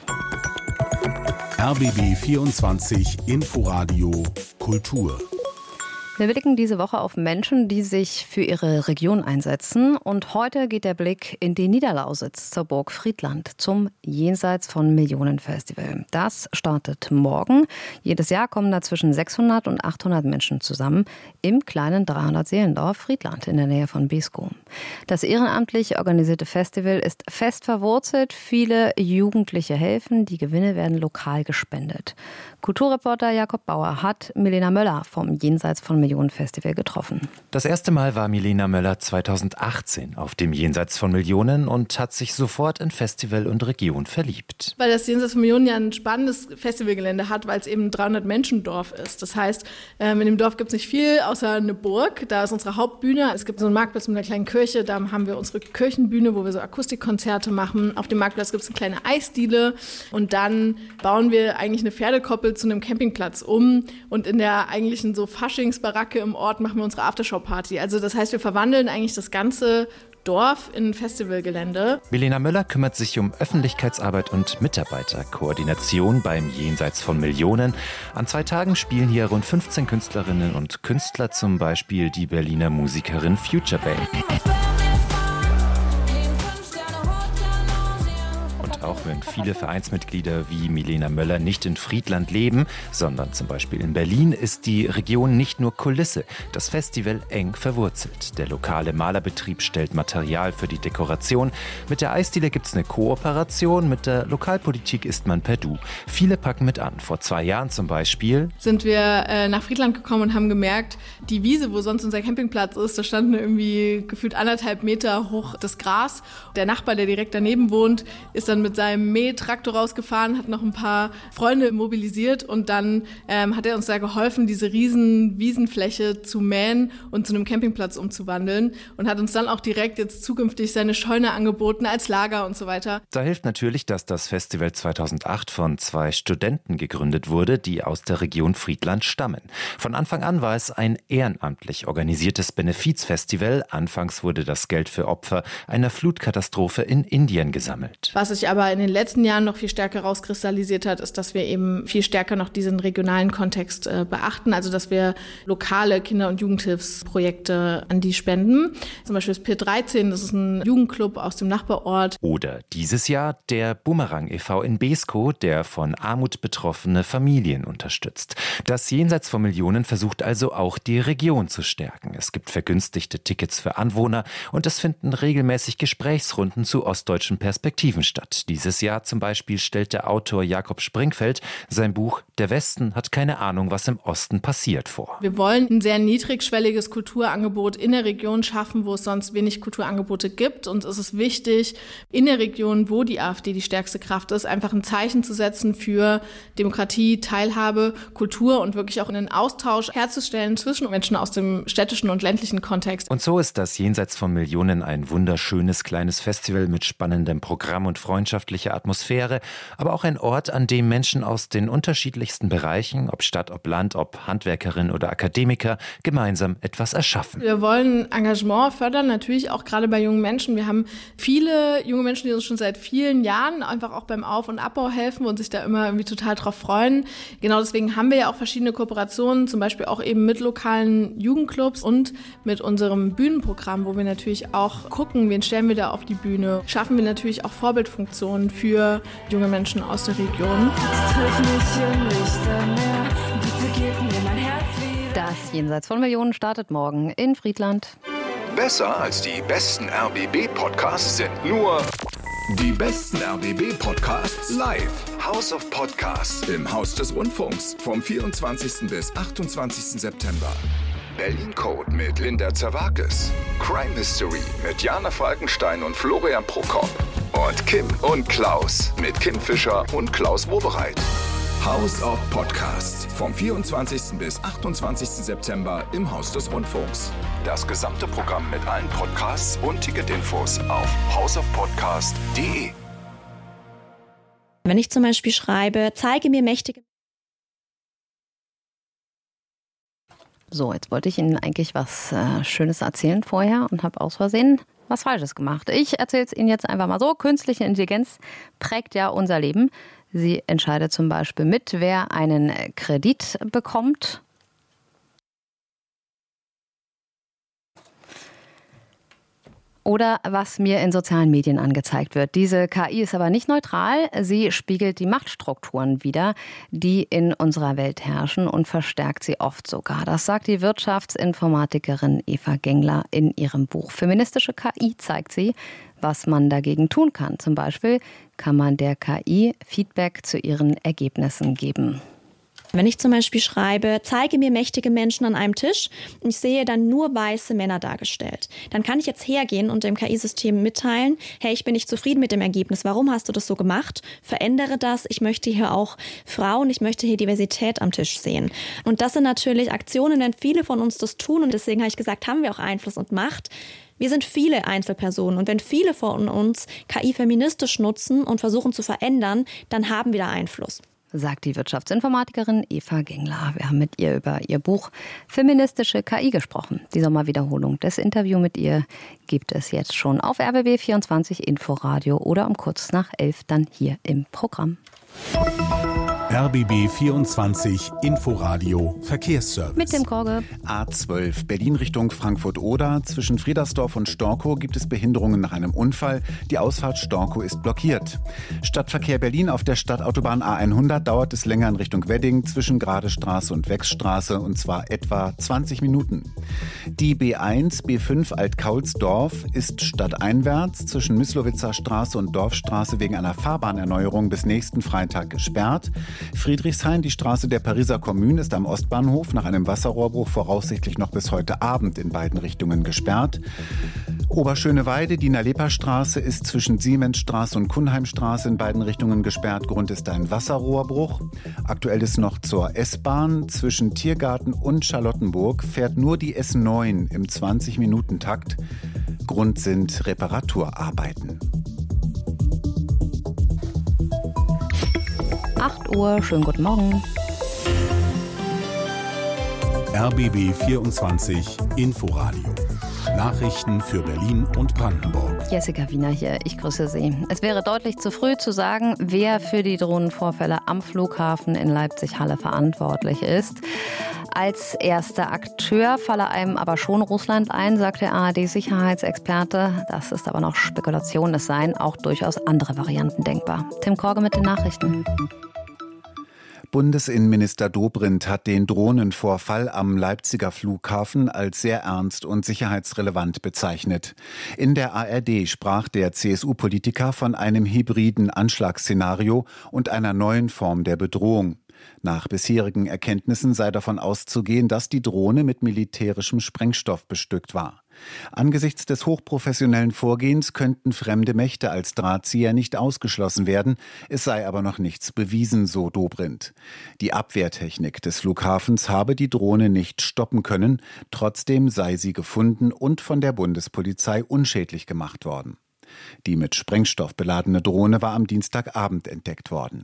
R B B vierundzwanzig Inforadio Kultur. Wir blicken diese Woche auf Menschen, die sich für ihre Region einsetzen. Und heute geht der Blick in die Niederlausitz zur Burg Friedland zum Jenseits von Millionen Festival. Das startet morgen. Jedes Jahr kommen da zwischen sechshundert und achthundert Menschen zusammen im kleinen dreihundert-Seelendorf Friedland in der Nähe von Beeskow. Das ehrenamtlich organisierte Festival ist fest verwurzelt. Viele Jugendliche helfen. Die Gewinne werden lokal gespendet. Kulturreporter Jakob Bauer hat Milena Möller vom Jenseits von Millionen Festival getroffen. Das erste Mal war Milena Möller zweitausendachtzehn auf dem Jenseits von Millionen und hat sich sofort in Festival und Region verliebt. Weil das Jenseits von Millionen ja ein spannendes Festivalgelände hat, weil es eben ein dreihundert-Menschen-Dorf ist. Das heißt, in dem Dorf gibt es nicht viel, außer eine Burg. Da ist unsere Hauptbühne. Es gibt so einen Marktplatz mit einer kleinen Kirche. Da haben wir unsere Kirchenbühne, wo wir so Akustikkonzerte machen. Auf dem Marktplatz gibt es eine kleine Eisdiele. Und dann bauen wir eigentlich eine Pferdekoppel zu einem Campingplatz um. Und in der eigentlichen so Faschingsbaracke im Ort machen wir unsere Aftershow-Party. Also das heißt, wir verwandeln eigentlich das ganze Dorf in ein Festivalgelände. Milena Möller kümmert sich um Öffentlichkeitsarbeit und Mitarbeiterkoordination beim Jenseits von Millionen. An zwei Tagen spielen hier rund fünfzehn Künstlerinnen und Künstler, zum Beispiel die Berliner Musikerin Future Bay. Auch wenn viele Vereinsmitglieder wie Milena Möller nicht in Friedland leben, sondern zum Beispiel in Berlin, ist die Region nicht nur Kulisse. Das Festival eng verwurzelt. Der lokale Malerbetrieb stellt Material für die Dekoration. Mit der Eisdiele gibt es eine Kooperation. Mit der Lokalpolitik ist man per Du. Viele packen mit an. Vor zwei Jahren zum Beispiel sind wir äh, nach Friedland gekommen und haben gemerkt, die Wiese, wo sonst unser Campingplatz ist, da stand irgendwie gefühlt anderthalb Meter hoch das Gras. Der Nachbar, der direkt daneben wohnt, ist dann mit seinem Mähtraktor rausgefahren, hat noch ein paar Freunde mobilisiert und dann ähm, hat er uns da geholfen, diese riesen Wiesenfläche zu mähen und zu einem Campingplatz umzuwandeln und hat uns dann auch direkt jetzt zukünftig seine Scheune angeboten als Lager und so weiter. Da hilft natürlich, dass das Festival zweitausendacht von zwei Studenten gegründet wurde, die aus der Region Friedland stammen. Von Anfang an war es ein ehrenamtlich organisiertes Benefizfestival. Anfangs wurde das Geld für Opfer einer Flutkatastrophe in Indien gesammelt. Was sich aber in den letzten Jahren noch viel stärker rauskristallisiert hat, ist, dass wir eben viel stärker noch diesen regionalen Kontext äh, beachten. Also, dass wir lokale Kinder- und Jugendhilfsprojekte an die spenden. Zum Beispiel das Pier dreizehn, das ist ein Jugendclub aus dem Nachbarort. Oder dieses Jahr der Bumerang e V in Beeskow, der von Armut betroffene Familien unterstützt. Das Jenseits von Millionen versucht also auch die Region zu stärken. Es gibt vergünstigte Tickets für Anwohner und es finden regelmäßig Gesprächsrunden zu ostdeutschen Perspektiven statt. Dieses Jahr zum Beispiel stellt der Autor Jakob Springfeld sein Buch »Der Westen hat keine Ahnung, was im Osten passiert« vor. Wir wollen ein sehr niedrigschwelliges Kulturangebot in der Region schaffen, wo es sonst wenig Kulturangebote gibt. Und es ist wichtig, in der Region, wo die AfD die stärkste Kraft ist, einfach ein Zeichen zu setzen für Demokratie, Teilhabe, Kultur und wirklich auch einen Austausch herzustellen zwischen Menschen aus dem städtischen und ländlichen Kontext. Und so ist das Jenseits von Millionen ein wunderschönes kleines Festival mit spannendem Programm und freundschaftlichen gemütliche Atmosphäre, aber auch ein Ort, an dem Menschen aus den unterschiedlichsten Bereichen, ob Stadt, ob Land, ob Handwerkerin oder Akademiker, gemeinsam etwas erschaffen. Wir wollen Engagement fördern, natürlich auch gerade bei jungen Menschen. Wir haben viele junge Menschen, die uns schon seit vielen Jahren einfach auch beim Auf- und Abbau helfen und sich da immer irgendwie total drauf freuen. Genau deswegen haben wir ja auch verschiedene Kooperationen, zum Beispiel auch eben mit lokalen Jugendclubs und mit unserem Bühnenprogramm, wo wir natürlich auch gucken, wen stellen wir da auf die Bühne. Schaffen wir natürlich auch Vorbildfunktionen für junge Menschen aus der Region. Das Jenseits von Millionen startet morgen in Friedland. Besser als die besten R B B-Podcasts sind nur die besten R B B-Podcasts live. House of Podcasts im Haus des Rundfunks vom vierundzwanzigsten bis achtundzwanzigsten September. Berlin Code mit Linda Zerwakis. Crime Mystery mit Jana Falkenstein und Florian Prokop. Und Kim und Klaus mit Kim Fischer und Klaus Wobereit. House of Podcasts vom vierundzwanzigsten bis achtundzwanzigsten September im Haus des Rundfunks. Das gesamte Programm mit allen Podcasts und Ticketinfos auf house of podcast punkt de. Wenn ich zum Beispiel schreibe, zeige mir mächtige... So, jetzt wollte ich Ihnen eigentlich was äh, Schönes erzählen vorher und habe aus Versehen was Falsches gemacht. Ich erzähle es Ihnen jetzt einfach mal so. Künstliche Intelligenz prägt ja unser Leben. Sie entscheidet zum Beispiel mit, wer einen Kredit bekommt. Oder was mir in sozialen Medien angezeigt wird. Diese K I ist aber nicht neutral. Sie spiegelt die Machtstrukturen wider, die in unserer Welt herrschen und verstärkt sie oft sogar. Das sagt die Wirtschaftsinformatikerin Eva Gengler in ihrem Buch. Feministische K I zeigt sie, was man dagegen tun kann. Zum Beispiel kann man der K I Feedback zu ihren Ergebnissen geben. Wenn ich zum Beispiel schreibe, zeige mir mächtige Menschen an einem Tisch und ich sehe dann nur weiße Männer dargestellt, dann kann ich jetzt hergehen und dem K I-System mitteilen, hey, ich bin nicht zufrieden mit dem Ergebnis, warum hast du das so gemacht? Verändere das, ich möchte hier auch Frauen, ich möchte hier Diversität am Tisch sehen. Und das sind natürlich Aktionen, wenn viele von uns das tun und deswegen habe ich gesagt, haben wir auch Einfluss und Macht. Wir sind viele Einzelpersonen und wenn viele von uns K I feministisch nutzen und versuchen zu verändern, dann haben wir da Einfluss. Sagt die Wirtschaftsinformatikerin Eva Gengler. Wir haben mit ihr über ihr Buch Feministische K I gesprochen. Die Sommerwiederholung des Interviews mit ihr gibt es jetzt schon auf R B B vierundzwanzig Inforadio oder um kurz nach elf dann hier im Programm. R B B vierundzwanzig Inforadio Verkehrsservice. Mit dem Korge. A zwölf Berlin Richtung Frankfurt-Oder. Zwischen Friedersdorf und Storkow gibt es Behinderungen nach einem Unfall. Die Ausfahrt Storkow ist blockiert. Stadtverkehr Berlin auf der Stadtautobahn A hundert dauert es länger in Richtung Wedding zwischen Gradestraße und Wechsstraße und zwar etwa zwanzig Minuten. Die B eins B fünf Alt-Kaulsdorf ist stadteinwärts zwischen Myslowitzer Straße und Dorfstraße wegen einer Fahrbahnerneuerung bis nächsten Freitag gesperrt. Friedrichshain, die Straße der Pariser Kommune, ist am Ostbahnhof nach einem Wasserrohrbruch voraussichtlich noch bis heute Abend in beiden Richtungen gesperrt. Oberschöneweide, die Nalepa-Straße ist zwischen Siemensstraße und Kuhnheimstraße in beiden Richtungen gesperrt. Grund ist ein Wasserrohrbruch. Aktuell ist noch zur S-Bahn. Zwischen Tiergarten und Charlottenburg fährt nur die S neun im zwanzig-Minuten-Takt. Grund sind Reparaturarbeiten. acht Uhr, schönen guten Morgen. R B B vierundzwanzig Inforadio. Nachrichten für Berlin und Brandenburg. Jessica Wiener hier, ich grüße Sie. Es wäre deutlich zu früh zu sagen, wer für die Drohnenvorfälle am Flughafen in Leipzig-Halle verantwortlich ist. Als erster Akteur falle einem aber schon Russland ein, sagt der A R D-Sicherheitsexperte. Das ist aber noch Spekulation, es seien auch durchaus andere Varianten denkbar. Tim Korge mit den Nachrichten. Bundesinnenminister Dobrindt hat den Drohnenvorfall am Leipziger Flughafen als sehr ernst und sicherheitsrelevant bezeichnet. In der A R D sprach der C S U-Politiker von einem hybriden Anschlagsszenario und einer neuen Form der Bedrohung. Nach bisherigen Erkenntnissen sei davon auszugehen, dass die Drohne mit militärischem Sprengstoff bestückt war. Angesichts des hochprofessionellen Vorgehens könnten fremde Mächte als Drahtzieher nicht ausgeschlossen werden. Es sei aber noch nichts bewiesen, so Dobrindt. Die Abwehrtechnik des Flughafens habe die Drohne nicht stoppen können. Trotzdem sei sie gefunden und von der Bundespolizei unschädlich gemacht worden. Die mit Sprengstoff beladene Drohne war am Dienstagabend entdeckt worden.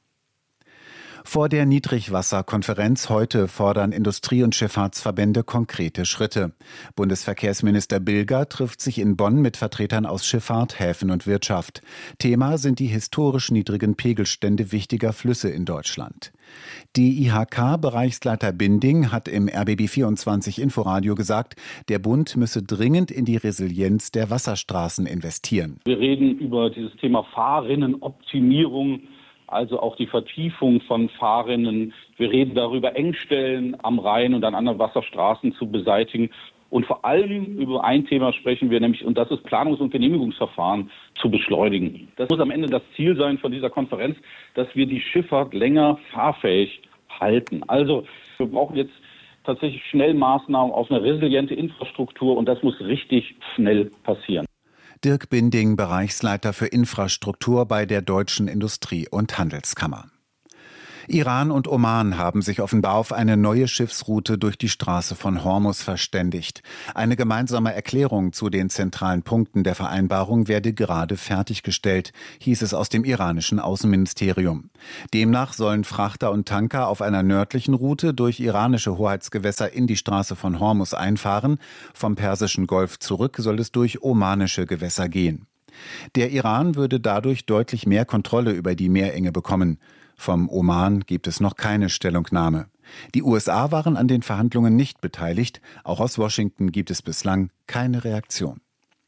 Vor der Niedrigwasserkonferenz heute fordern Industrie- und Schifffahrtsverbände konkrete Schritte. Bundesverkehrsminister Bilger trifft sich in Bonn mit Vertretern aus Schifffahrt, Häfen und Wirtschaft. Thema sind die historisch niedrigen Pegelstände wichtiger Flüsse in Deutschland. Die I H K-Bereichsleiter Binding hat im R B B vierundzwanzig Inforadio gesagt, der Bund müsse dringend in die Resilienz der Wasserstraßen investieren. Wir reden über dieses Thema Fahrrinnenoptimierung, also auch die Vertiefung von Fahrrinnen. Wir reden darüber, Engstellen am Rhein und an anderen Wasserstraßen zu beseitigen. Und vor allem über ein Thema sprechen wir, nämlich, und das ist Planungs- und Genehmigungsverfahren zu beschleunigen. Das muss am Ende das Ziel sein von dieser Konferenz, dass wir die Schifffahrt länger fahrfähig halten. Also wir brauchen jetzt tatsächlich schnell Maßnahmen auf eine resiliente Infrastruktur und das muss richtig schnell passieren. Dirk Binding, Bereichsleiter für Infrastruktur bei der Deutschen Industrie- und Handelskammer. Iran und Oman haben sich offenbar auf eine neue Schiffsroute durch die Straße von Hormuz verständigt. Eine gemeinsame Erklärung zu den zentralen Punkten der Vereinbarung werde gerade fertiggestellt, hieß es aus dem iranischen Außenministerium. Demnach sollen Frachter und Tanker auf einer nördlichen Route durch iranische Hoheitsgewässer in die Straße von Hormuz einfahren. Vom Persischen Golf zurück soll es durch omanische Gewässer gehen. Der Iran würde dadurch deutlich mehr Kontrolle über die Meerenge bekommen. Vom Oman gibt es noch keine Stellungnahme. Die U S A waren an den Verhandlungen nicht beteiligt. Auch aus Washington gibt es bislang keine Reaktion.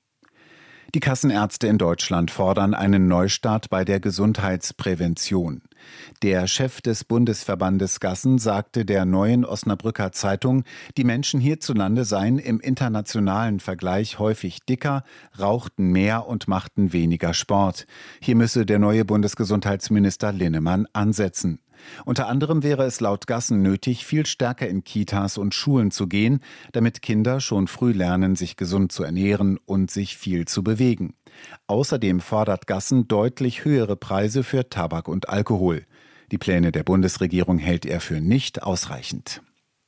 Die Kassenärzte in Deutschland fordern einen Neustart bei der Gesundheitsprävention. Der Chef des Bundesverbandes Gassen sagte der Neuen Osnabrücker Zeitung, die Menschen hierzulande seien im internationalen Vergleich häufig dicker, rauchten mehr und machten weniger Sport. Hier müsse der neue Bundesgesundheitsminister Linnemann ansetzen. Unter anderem wäre es laut Gassen nötig, viel stärker in Kitas und Schulen zu gehen, damit Kinder schon früh lernen, sich gesund zu ernähren und sich viel zu bewegen. Außerdem fordert Gassen deutlich höhere Preise für Tabak und Alkohol. Die Pläne der Bundesregierung hält er für nicht ausreichend.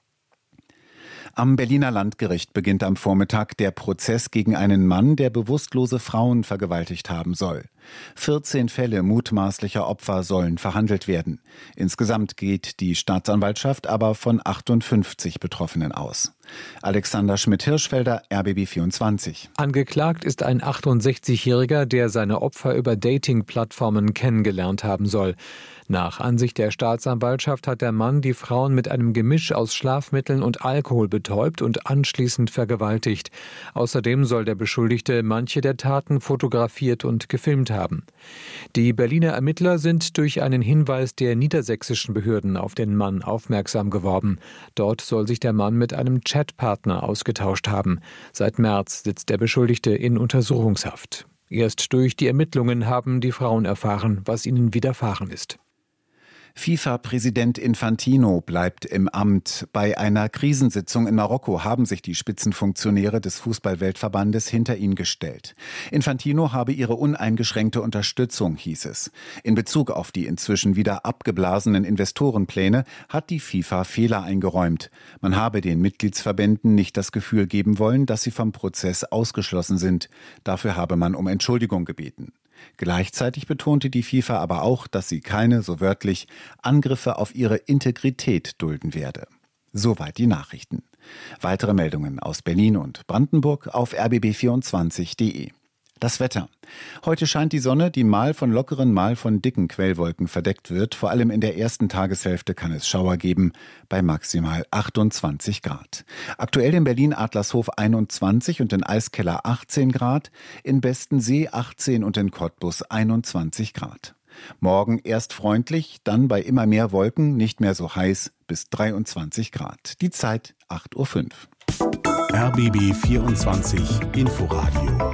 Am Berliner Landgericht beginnt am Vormittag der Prozess gegen einen Mann, der bewusstlose Frauen vergewaltigt haben soll. vierzehn Fälle mutmaßlicher Opfer sollen verhandelt werden. Insgesamt geht die Staatsanwaltschaft aber von achtundfünfzig Betroffenen aus. Alexander Schmidt-Hirschfelder, R B B vierundzwanzig. Angeklagt ist ein achtundsechzigjähriger, der seine Opfer über Dating-Plattformen kennengelernt haben soll. Nach Ansicht der Staatsanwaltschaft hat der Mann die Frauen mit einem Gemisch aus Schlafmitteln und Alkohol betäubt und anschließend vergewaltigt. Außerdem soll der Beschuldigte manche der Taten fotografiert und gefilmt haben. Die Berliner Ermittler sind durch einen Hinweis der niedersächsischen Behörden auf den Mann aufmerksam geworden. Dort soll sich der Mann mit einem Chatpartner ausgetauscht haben. Seit März sitzt der Beschuldigte in Untersuchungshaft. Erst durch die Ermittlungen haben die Frauen erfahren, was ihnen widerfahren ist. FIFA-Präsident Infantino bleibt im Amt. Bei einer Krisensitzung in Marokko haben sich die Spitzenfunktionäre des Fußball-Weltverbandes hinter ihn gestellt. Infantino habe ihre uneingeschränkte Unterstützung, hieß es. In Bezug auf die inzwischen wieder abgeblasenen Investorenpläne hat die FIFA Fehler eingeräumt. Man habe den Mitgliedsverbänden nicht das Gefühl geben wollen, dass sie vom Prozess ausgeschlossen sind. Dafür habe man um Entschuldigung gebeten. Gleichzeitig betonte die FIFA aber auch, dass sie keine, so wörtlich, Angriffe auf ihre Integrität dulden werde. Soweit die Nachrichten. Weitere Meldungen aus Berlin und Brandenburg auf r b b vierundzwanzig punkt d e. Das Wetter. Heute scheint die Sonne, die mal von lockeren, mal von dicken Quellwolken verdeckt wird. Vor allem in der ersten Tageshälfte kann es Schauer geben, bei maximal achtundzwanzig Grad. Aktuell in Berlin-Adlershof einundzwanzig und in Eiskeller achtzehn Grad, in Bestensee achtzehn und in Cottbus einundzwanzig Grad. Morgen erst freundlich, dann bei immer mehr Wolken, nicht mehr so heiß, bis dreiundzwanzig Grad. Die Zeit acht Uhr fünf. R B B vierundzwanzig Inforadio.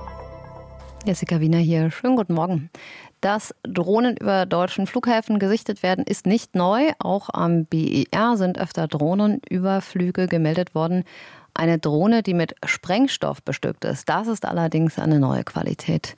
Jessica Wiener hier. Schönen guten Morgen. Dass Drohnen über deutschen Flughäfen gesichtet werden, ist nicht neu. Auch am B E R sind öfter Drohnenüberflüge gemeldet worden. Eine Drohne, die mit Sprengstoff bestückt ist, das ist allerdings eine neue Qualität.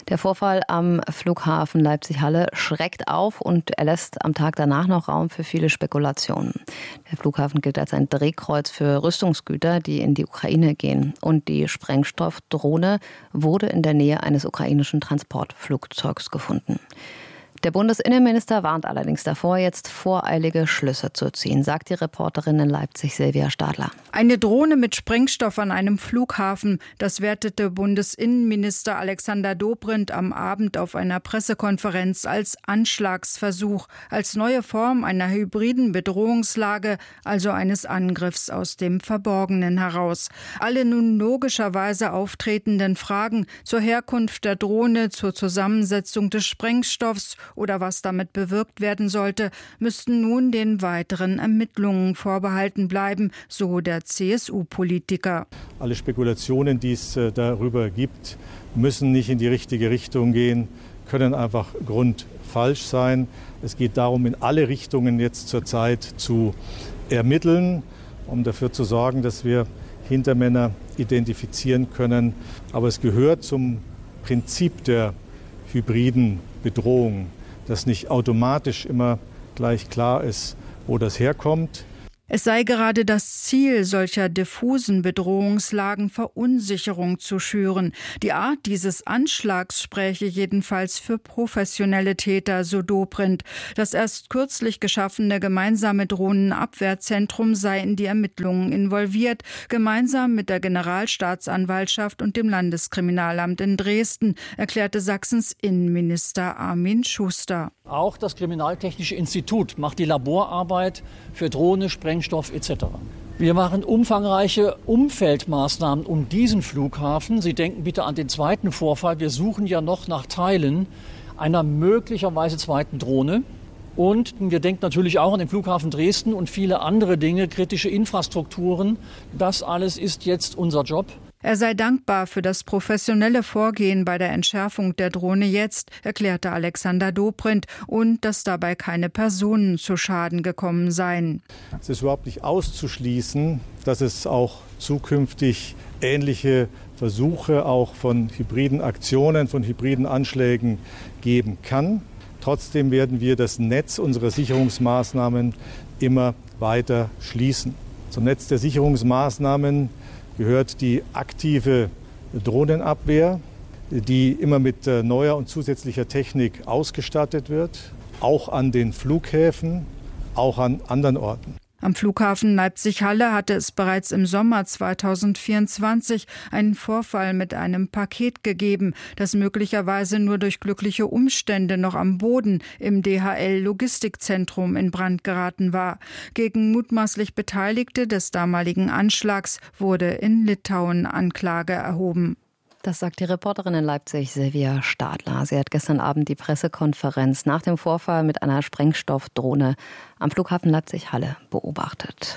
Der Vorfall am Flughafen Leipzig-Halle schreckt auf und er lässt am Tag danach noch Raum für viele Spekulationen. Der Flughafen gilt als ein Drehkreuz für Rüstungsgüter, die in die Ukraine gehen. Und die Sprengstoffdrohne wurde in der Nähe eines ukrainischen Transportflugzeugs gefunden. Der Bundesinnenminister warnt allerdings davor, jetzt voreilige Schlüsse zu ziehen, sagt die Reporterin in Leipzig Silvia Stadler. Eine Drohne mit Sprengstoff an einem Flughafen, das wertete Bundesinnenminister Alexander Dobrindt am Abend auf einer Pressekonferenz als Anschlagsversuch, als neue Form einer hybriden Bedrohungslage, also eines Angriffs aus dem Verborgenen heraus. Alle nun logischerweise auftretenden Fragen zur Herkunft der Drohne, zur Zusammensetzung des Sprengstoffs oder was damit bewirkt werden sollte, müssten nun den weiteren Ermittlungen vorbehalten bleiben, so der C S U-Politiker. Alle Spekulationen, die es darüber gibt, müssen nicht in die richtige Richtung gehen, können einfach grundfalsch sein. Es geht darum, in alle Richtungen jetzt zurzeit zu ermitteln, um dafür zu sorgen, dass wir Hintermänner identifizieren können. Aber es gehört zum Prinzip der hybriden Bedrohung, dass nicht automatisch immer gleich klar ist, wo das herkommt. Es sei gerade das Ziel solcher diffusen Bedrohungslagen, Verunsicherung zu schüren. Die Art dieses Anschlags spräche jedenfalls für professionelle Täter, so Dobrindt. Das erst kürzlich geschaffene gemeinsame Drohnenabwehrzentrum sei in die Ermittlungen involviert, gemeinsam mit der Generalstaatsanwaltschaft und dem Landeskriminalamt in Dresden, erklärte Sachsens Innenminister Armin Schuster. Auch das Kriminaltechnische Institut macht die Laborarbeit für Drohne, Sprengstoff et cetera. Wir machen umfangreiche Umfeldmaßnahmen um diesen Flughafen. Sie denken bitte an den zweiten Vorfall. Wir suchen ja noch nach Teilen einer möglicherweise zweiten Drohne. Und wir denken natürlich auch an den Flughafen Dresden und viele andere Dinge, kritische Infrastrukturen. Das alles ist jetzt unser Job. Er sei dankbar für das professionelle Vorgehen bei der Entschärfung der Drohne jetzt, erklärte Alexander Dobrindt, und dass dabei keine Personen zu Schaden gekommen seien. Es ist überhaupt nicht auszuschließen, dass es auch zukünftig ähnliche Versuche auch von hybriden Aktionen, von hybriden Anschlägen geben kann. Trotzdem werden wir das Netz unserer Sicherungsmaßnahmen immer weiter schließen. Zum Netz der Sicherungsmaßnahmen gehört die aktive Drohnenabwehr, die immer mit neuer und zusätzlicher Technik ausgestattet wird, auch an den Flughäfen, auch an anderen Orten. Am Flughafen Leipzig-Halle hatte es bereits im Sommer zweitausendvierundzwanzig einen Vorfall mit einem Paket gegeben, das möglicherweise nur durch glückliche Umstände noch am Boden im D H L-Logistikzentrum in Brand geraten war. Gegen mutmaßlich Beteiligte des damaligen Anschlags wurde in Litauen Anklage erhoben. Das sagt die Reporterin in Leipzig, Silvia Stadler. Sie hat gestern Abend die Pressekonferenz nach dem Vorfall mit einer Sprengstoffdrohne am Flughafen Leipzig-Halle beobachtet.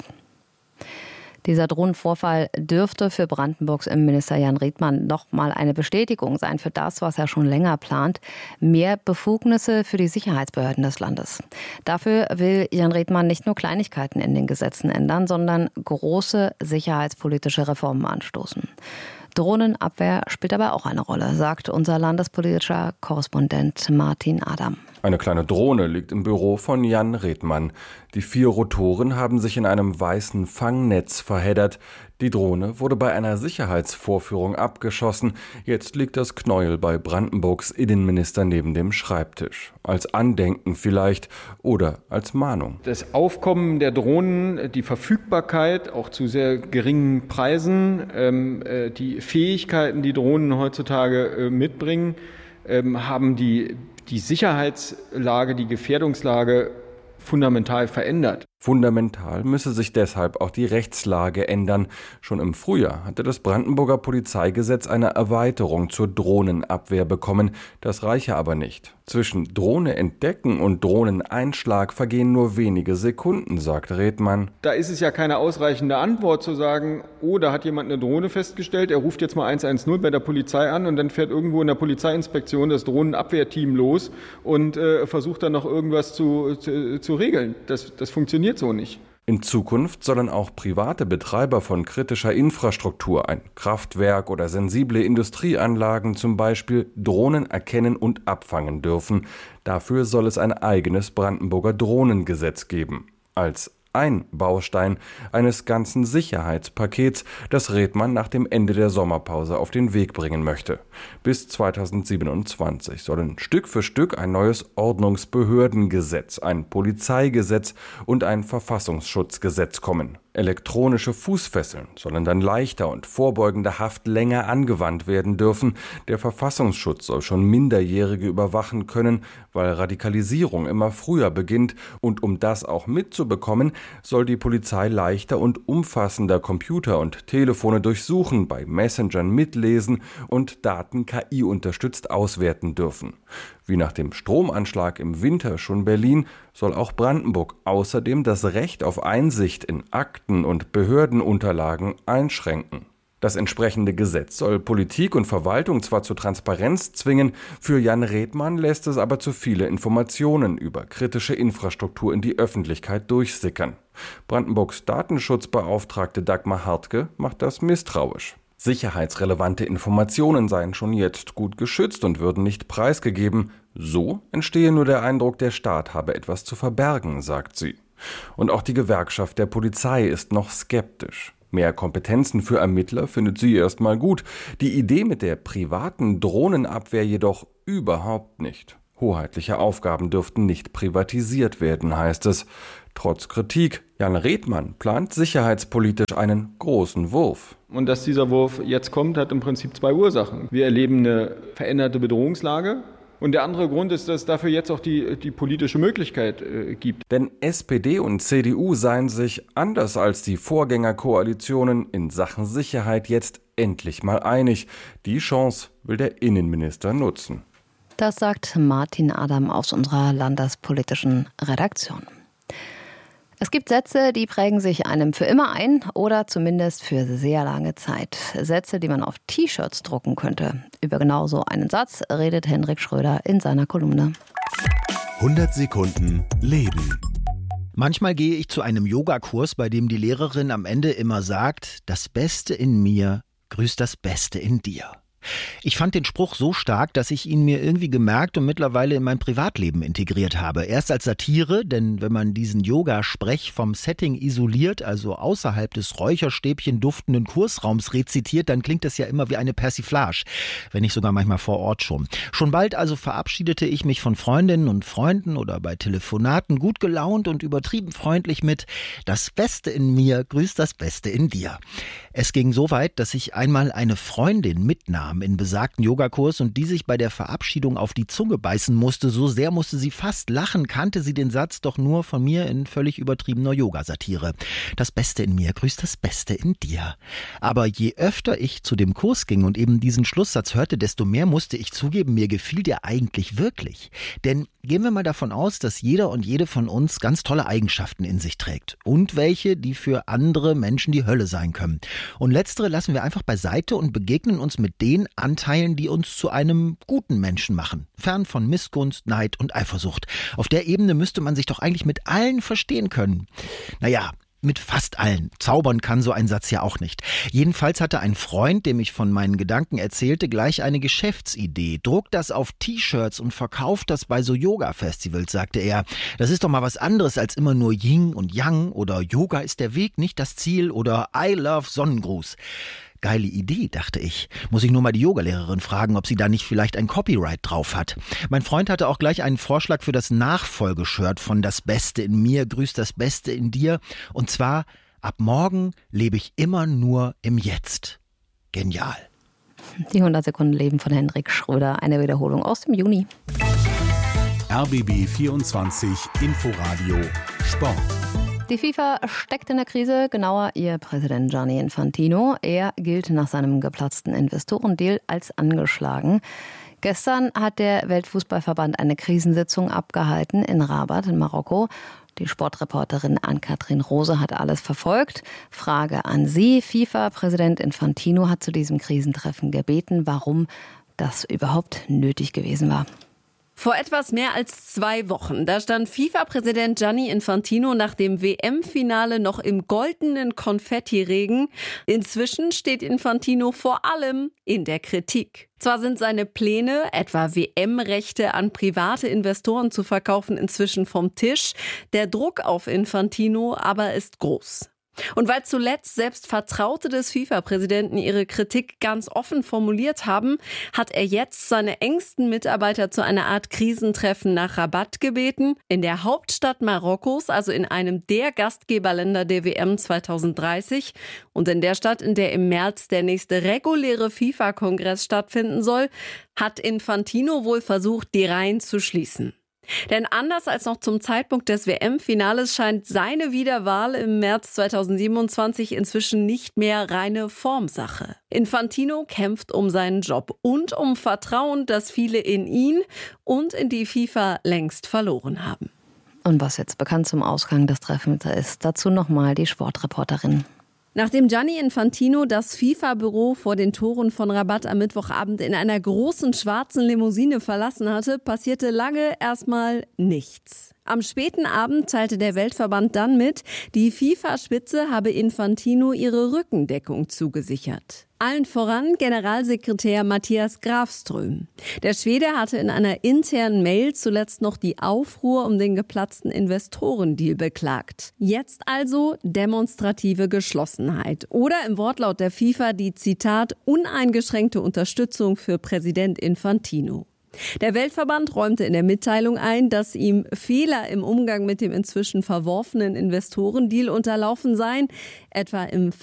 Dieser Drohnenvorfall dürfte für Brandenburgs Innenminister Jan Riedmann noch mal eine Bestätigung sein für das, was er schon länger plant: mehr Befugnisse für die Sicherheitsbehörden des Landes. Dafür will Jan Riedmann nicht nur Kleinigkeiten in den Gesetzen ändern, sondern große sicherheitspolitische Reformen anstoßen. Drohnenabwehr spielt aber auch eine Rolle, sagt unser landespolitischer Korrespondent Martin Adam. Eine kleine Drohne liegt im Büro von Jan Riedmann. Die vier Rotoren haben sich in einem weißen Fangnetz verheddert. Die Drohne wurde bei einer Sicherheitsvorführung abgeschossen. Jetzt liegt das Knäuel bei Brandenburgs Innenminister neben dem Schreibtisch. Als Andenken vielleicht oder als Mahnung. Das Aufkommen der Drohnen, die Verfügbarkeit, auch zu sehr geringen Preisen, ähm, äh, die Fähigkeiten, die Drohnen heutzutage äh, mitbringen, ähm, haben die, die Sicherheitslage, die Gefährdungslage fundamental verändert. Fundamental müsse sich deshalb auch die Rechtslage ändern. Schon im Frühjahr hatte das Brandenburger Polizeigesetz eine Erweiterung zur Drohnenabwehr bekommen. Das reiche aber nicht. Zwischen Drohne entdecken und Drohneneinschlag vergehen nur wenige Sekunden, sagt Riedmann. Da ist es ja keine ausreichende Antwort zu sagen, oh, da hat jemand eine Drohne festgestellt, er ruft jetzt mal eins eins null bei der Polizei an und dann fährt irgendwo in der Polizeiinspektion das Drohnenabwehrteam los und äh, versucht dann noch irgendwas zu, zu, zu regeln. Das, das funktioniert so nicht. In Zukunft sollen auch private Betreiber von kritischer Infrastruktur, ein Kraftwerk oder sensible Industrieanlagen zum Beispiel, Drohnen erkennen und abfangen dürfen. Dafür soll es ein eigenes Brandenburger Drohnengesetz geben. Als ein Baustein eines ganzen Sicherheitspakets, das Redmann nach dem Ende der Sommerpause auf den Weg bringen möchte. Bis zweitausendsiebenundzwanzig sollen Stück für Stück ein neues Ordnungsbehördengesetz, ein Polizeigesetz und ein Verfassungsschutzgesetz kommen. Elektronische Fußfesseln sollen dann leichter und vorbeugende Haft länger angewandt werden dürfen. Der Verfassungsschutz soll schon Minderjährige überwachen können, weil Radikalisierung immer früher beginnt. Und um das auch mitzubekommen, soll die Polizei leichter und umfassender Computer und Telefone durchsuchen, bei Messengern mitlesen und Daten K I-unterstützt auswerten dürfen. Wie nach dem Stromanschlag im Winter schon Berlin, soll auch Brandenburg außerdem das Recht auf Einsicht in Akten und Behördenunterlagen einschränken. Das entsprechende Gesetz soll Politik und Verwaltung zwar zur Transparenz zwingen, für Jan Redmann lässt es aber zu viele Informationen über kritische Infrastruktur in die Öffentlichkeit durchsickern. Brandenburgs Datenschutzbeauftragte Dagmar Hartke macht das misstrauisch. Sicherheitsrelevante Informationen seien schon jetzt gut geschützt und würden nicht preisgegeben. So entstehe nur der Eindruck, der Staat habe etwas zu verbergen, sagt sie. Und auch die Gewerkschaft der Polizei ist noch skeptisch. Mehr Kompetenzen für Ermittler findet sie erstmal gut. Die Idee mit der privaten Drohnenabwehr jedoch überhaupt nicht. Hoheitliche Aufgaben dürften nicht privatisiert werden, heißt es. Trotz Kritik, Jan Redmann plant sicherheitspolitisch einen großen Wurf. Und dass dieser Wurf jetzt kommt, hat im Prinzip zwei Ursachen. Wir erleben eine veränderte Bedrohungslage. Und der andere Grund ist, dass es dafür jetzt auch die, die politische Möglichkeit äh, gibt. Denn S P D und C D U seien sich, anders als die Vorgängerkoalitionen, in Sachen Sicherheit jetzt endlich mal einig. Die Chance will der Innenminister nutzen. Das sagt Martin Adam aus unserer landespolitischen Redaktion. Es gibt Sätze, die prägen sich einem für immer ein oder zumindest für sehr lange Zeit. Sätze, die man auf T-Shirts drucken könnte. Über genau so einen Satz redet Hendrik Schröder in seiner Kolumne. hundert Sekunden Leben. Manchmal gehe ich zu einem Yogakurs, bei dem die Lehrerin am Ende immer sagt, das Beste in mir grüßt das Beste in dir. Ich fand den Spruch so stark, dass ich ihn mir irgendwie gemerkt und mittlerweile in mein Privatleben integriert habe. Erst als Satire, denn wenn man diesen Yoga-Sprech vom Setting isoliert, also außerhalb des Räucherstäbchen duftenden Kursraums rezitiert, dann klingt das ja immer wie eine Persiflage, wenn nicht sogar manchmal vor Ort schon. Schon bald also verabschiedete ich mich von Freundinnen und Freunden oder bei Telefonaten gut gelaunt und übertrieben freundlich mit das Beste in mir grüßt das Beste in dir. Es ging so weit, dass ich einmal eine Freundin mitnahm in besagten Yogakurs und die sich bei der Verabschiedung auf die Zunge beißen musste. So sehr musste sie fast lachen, kannte sie den Satz doch nur von mir in völlig übertriebener Yogasatire. Das Beste in mir grüßt das Beste in dir. Aber je öfter ich zu dem Kurs ging und eben diesen Schlusssatz hörte, desto mehr musste ich zugeben, mir gefiel der eigentlich wirklich. Denn gehen wir mal davon aus, dass jeder und jede von uns ganz tolle Eigenschaften in sich trägt. Und welche, die für andere Menschen die Hölle sein können. Und letztere lassen wir einfach beiseite und begegnen uns mit den Anteilen, die uns zu einem guten Menschen machen. Fern von Missgunst, Neid und Eifersucht. Auf der Ebene müsste man sich doch eigentlich mit allen verstehen können. Naja, mit fast allen. Zaubern kann so ein Satz ja auch nicht. Jedenfalls hatte ein Freund, dem ich von meinen Gedanken erzählte, gleich eine Geschäftsidee. Druckt das auf T-Shirts und verkauft das bei so Yoga-Festivals, sagte er. Das ist doch mal was anderes als immer nur Yin und Yang oder Yoga ist der Weg, nicht das Ziel oder I love Sonnengruß. Geile Idee, dachte ich. Muss ich nur mal die Yogalehrerin fragen, ob sie da nicht vielleicht ein Copyright drauf hat. Mein Freund hatte auch gleich einen Vorschlag für das Nachfolgeshirt von Das Beste in mir grüßt das Beste in dir. Und zwar, ab morgen lebe ich immer nur im Jetzt. Genial. Die hundert Sekunden Leben von Hendrik Schröder, eine Wiederholung aus dem Juni. R B B vierundzwanzig Inforadio Sport. Die FIFA steckt in der Krise, genauer ihr Präsident Gianni Infantino. Er gilt nach seinem geplatzten Investorendeal als angeschlagen. Gestern hat der Weltfußballverband eine Krisensitzung abgehalten in Rabat in Marokko. Die Sportreporterin Ann-Kathrin Rose hat alles verfolgt. Frage an Sie. FIFA-Präsident Infantino hat zu diesem Krisentreffen gebeten, warum das überhaupt nötig gewesen war. Vor etwas mehr als zwei Wochen, da stand FIFA-Präsident Gianni Infantino nach dem W M-Finale noch im goldenen Konfettiregen. Inzwischen steht Infantino vor allem in der Kritik. Zwar sind seine Pläne, etwa W M-Rechte an private Investoren zu verkaufen, inzwischen vom Tisch. Der Druck auf Infantino aber ist groß. Und weil zuletzt selbst Vertraute des FIFA-Präsidenten ihre Kritik ganz offen formuliert haben, hat er jetzt seine engsten Mitarbeiter zu einer Art Krisentreffen nach Rabat gebeten. In der Hauptstadt Marokkos, also in einem der Gastgeberländer der W M zwanzig dreißig. Und in der Stadt, in der im März der nächste reguläre FIFA-Kongress stattfinden soll, hat Infantino wohl versucht, die Reihen zu schließen. Denn anders als noch zum Zeitpunkt des W M-Finales scheint seine Wiederwahl im März zweitausendsiebenundzwanzig inzwischen nicht mehr reine Formsache. Infantino kämpft um seinen Job und um Vertrauen, das viele in ihn und in die FIFA längst verloren haben. Und was jetzt bekannt zum Ausgang des Treffens ist, dazu nochmal die Sportreporterin. Nachdem Gianni Infantino das FIFA-Büro vor den Toren von Rabat am Mittwochabend in einer großen schwarzen Limousine verlassen hatte, passierte lange erstmal nichts. Am späten Abend teilte der Weltverband dann mit, die FIFA-Spitze habe Infantino ihre Rückendeckung zugesichert. Allen voran Generalsekretär Mattias Grafström. Der Schwede hatte in einer internen Mail zuletzt noch die Aufruhr um den geplatzten Investorendeal beklagt. Jetzt also demonstrative Geschlossenheit oder im Wortlaut der FIFA die, Zitat, uneingeschränkte Unterstützung für Präsident Infantino. Der Weltverband räumte in der Mitteilung ein, dass ihm Fehler im Umgang mit dem inzwischen verworfenen Investorendeal unterlaufen seien, etwa im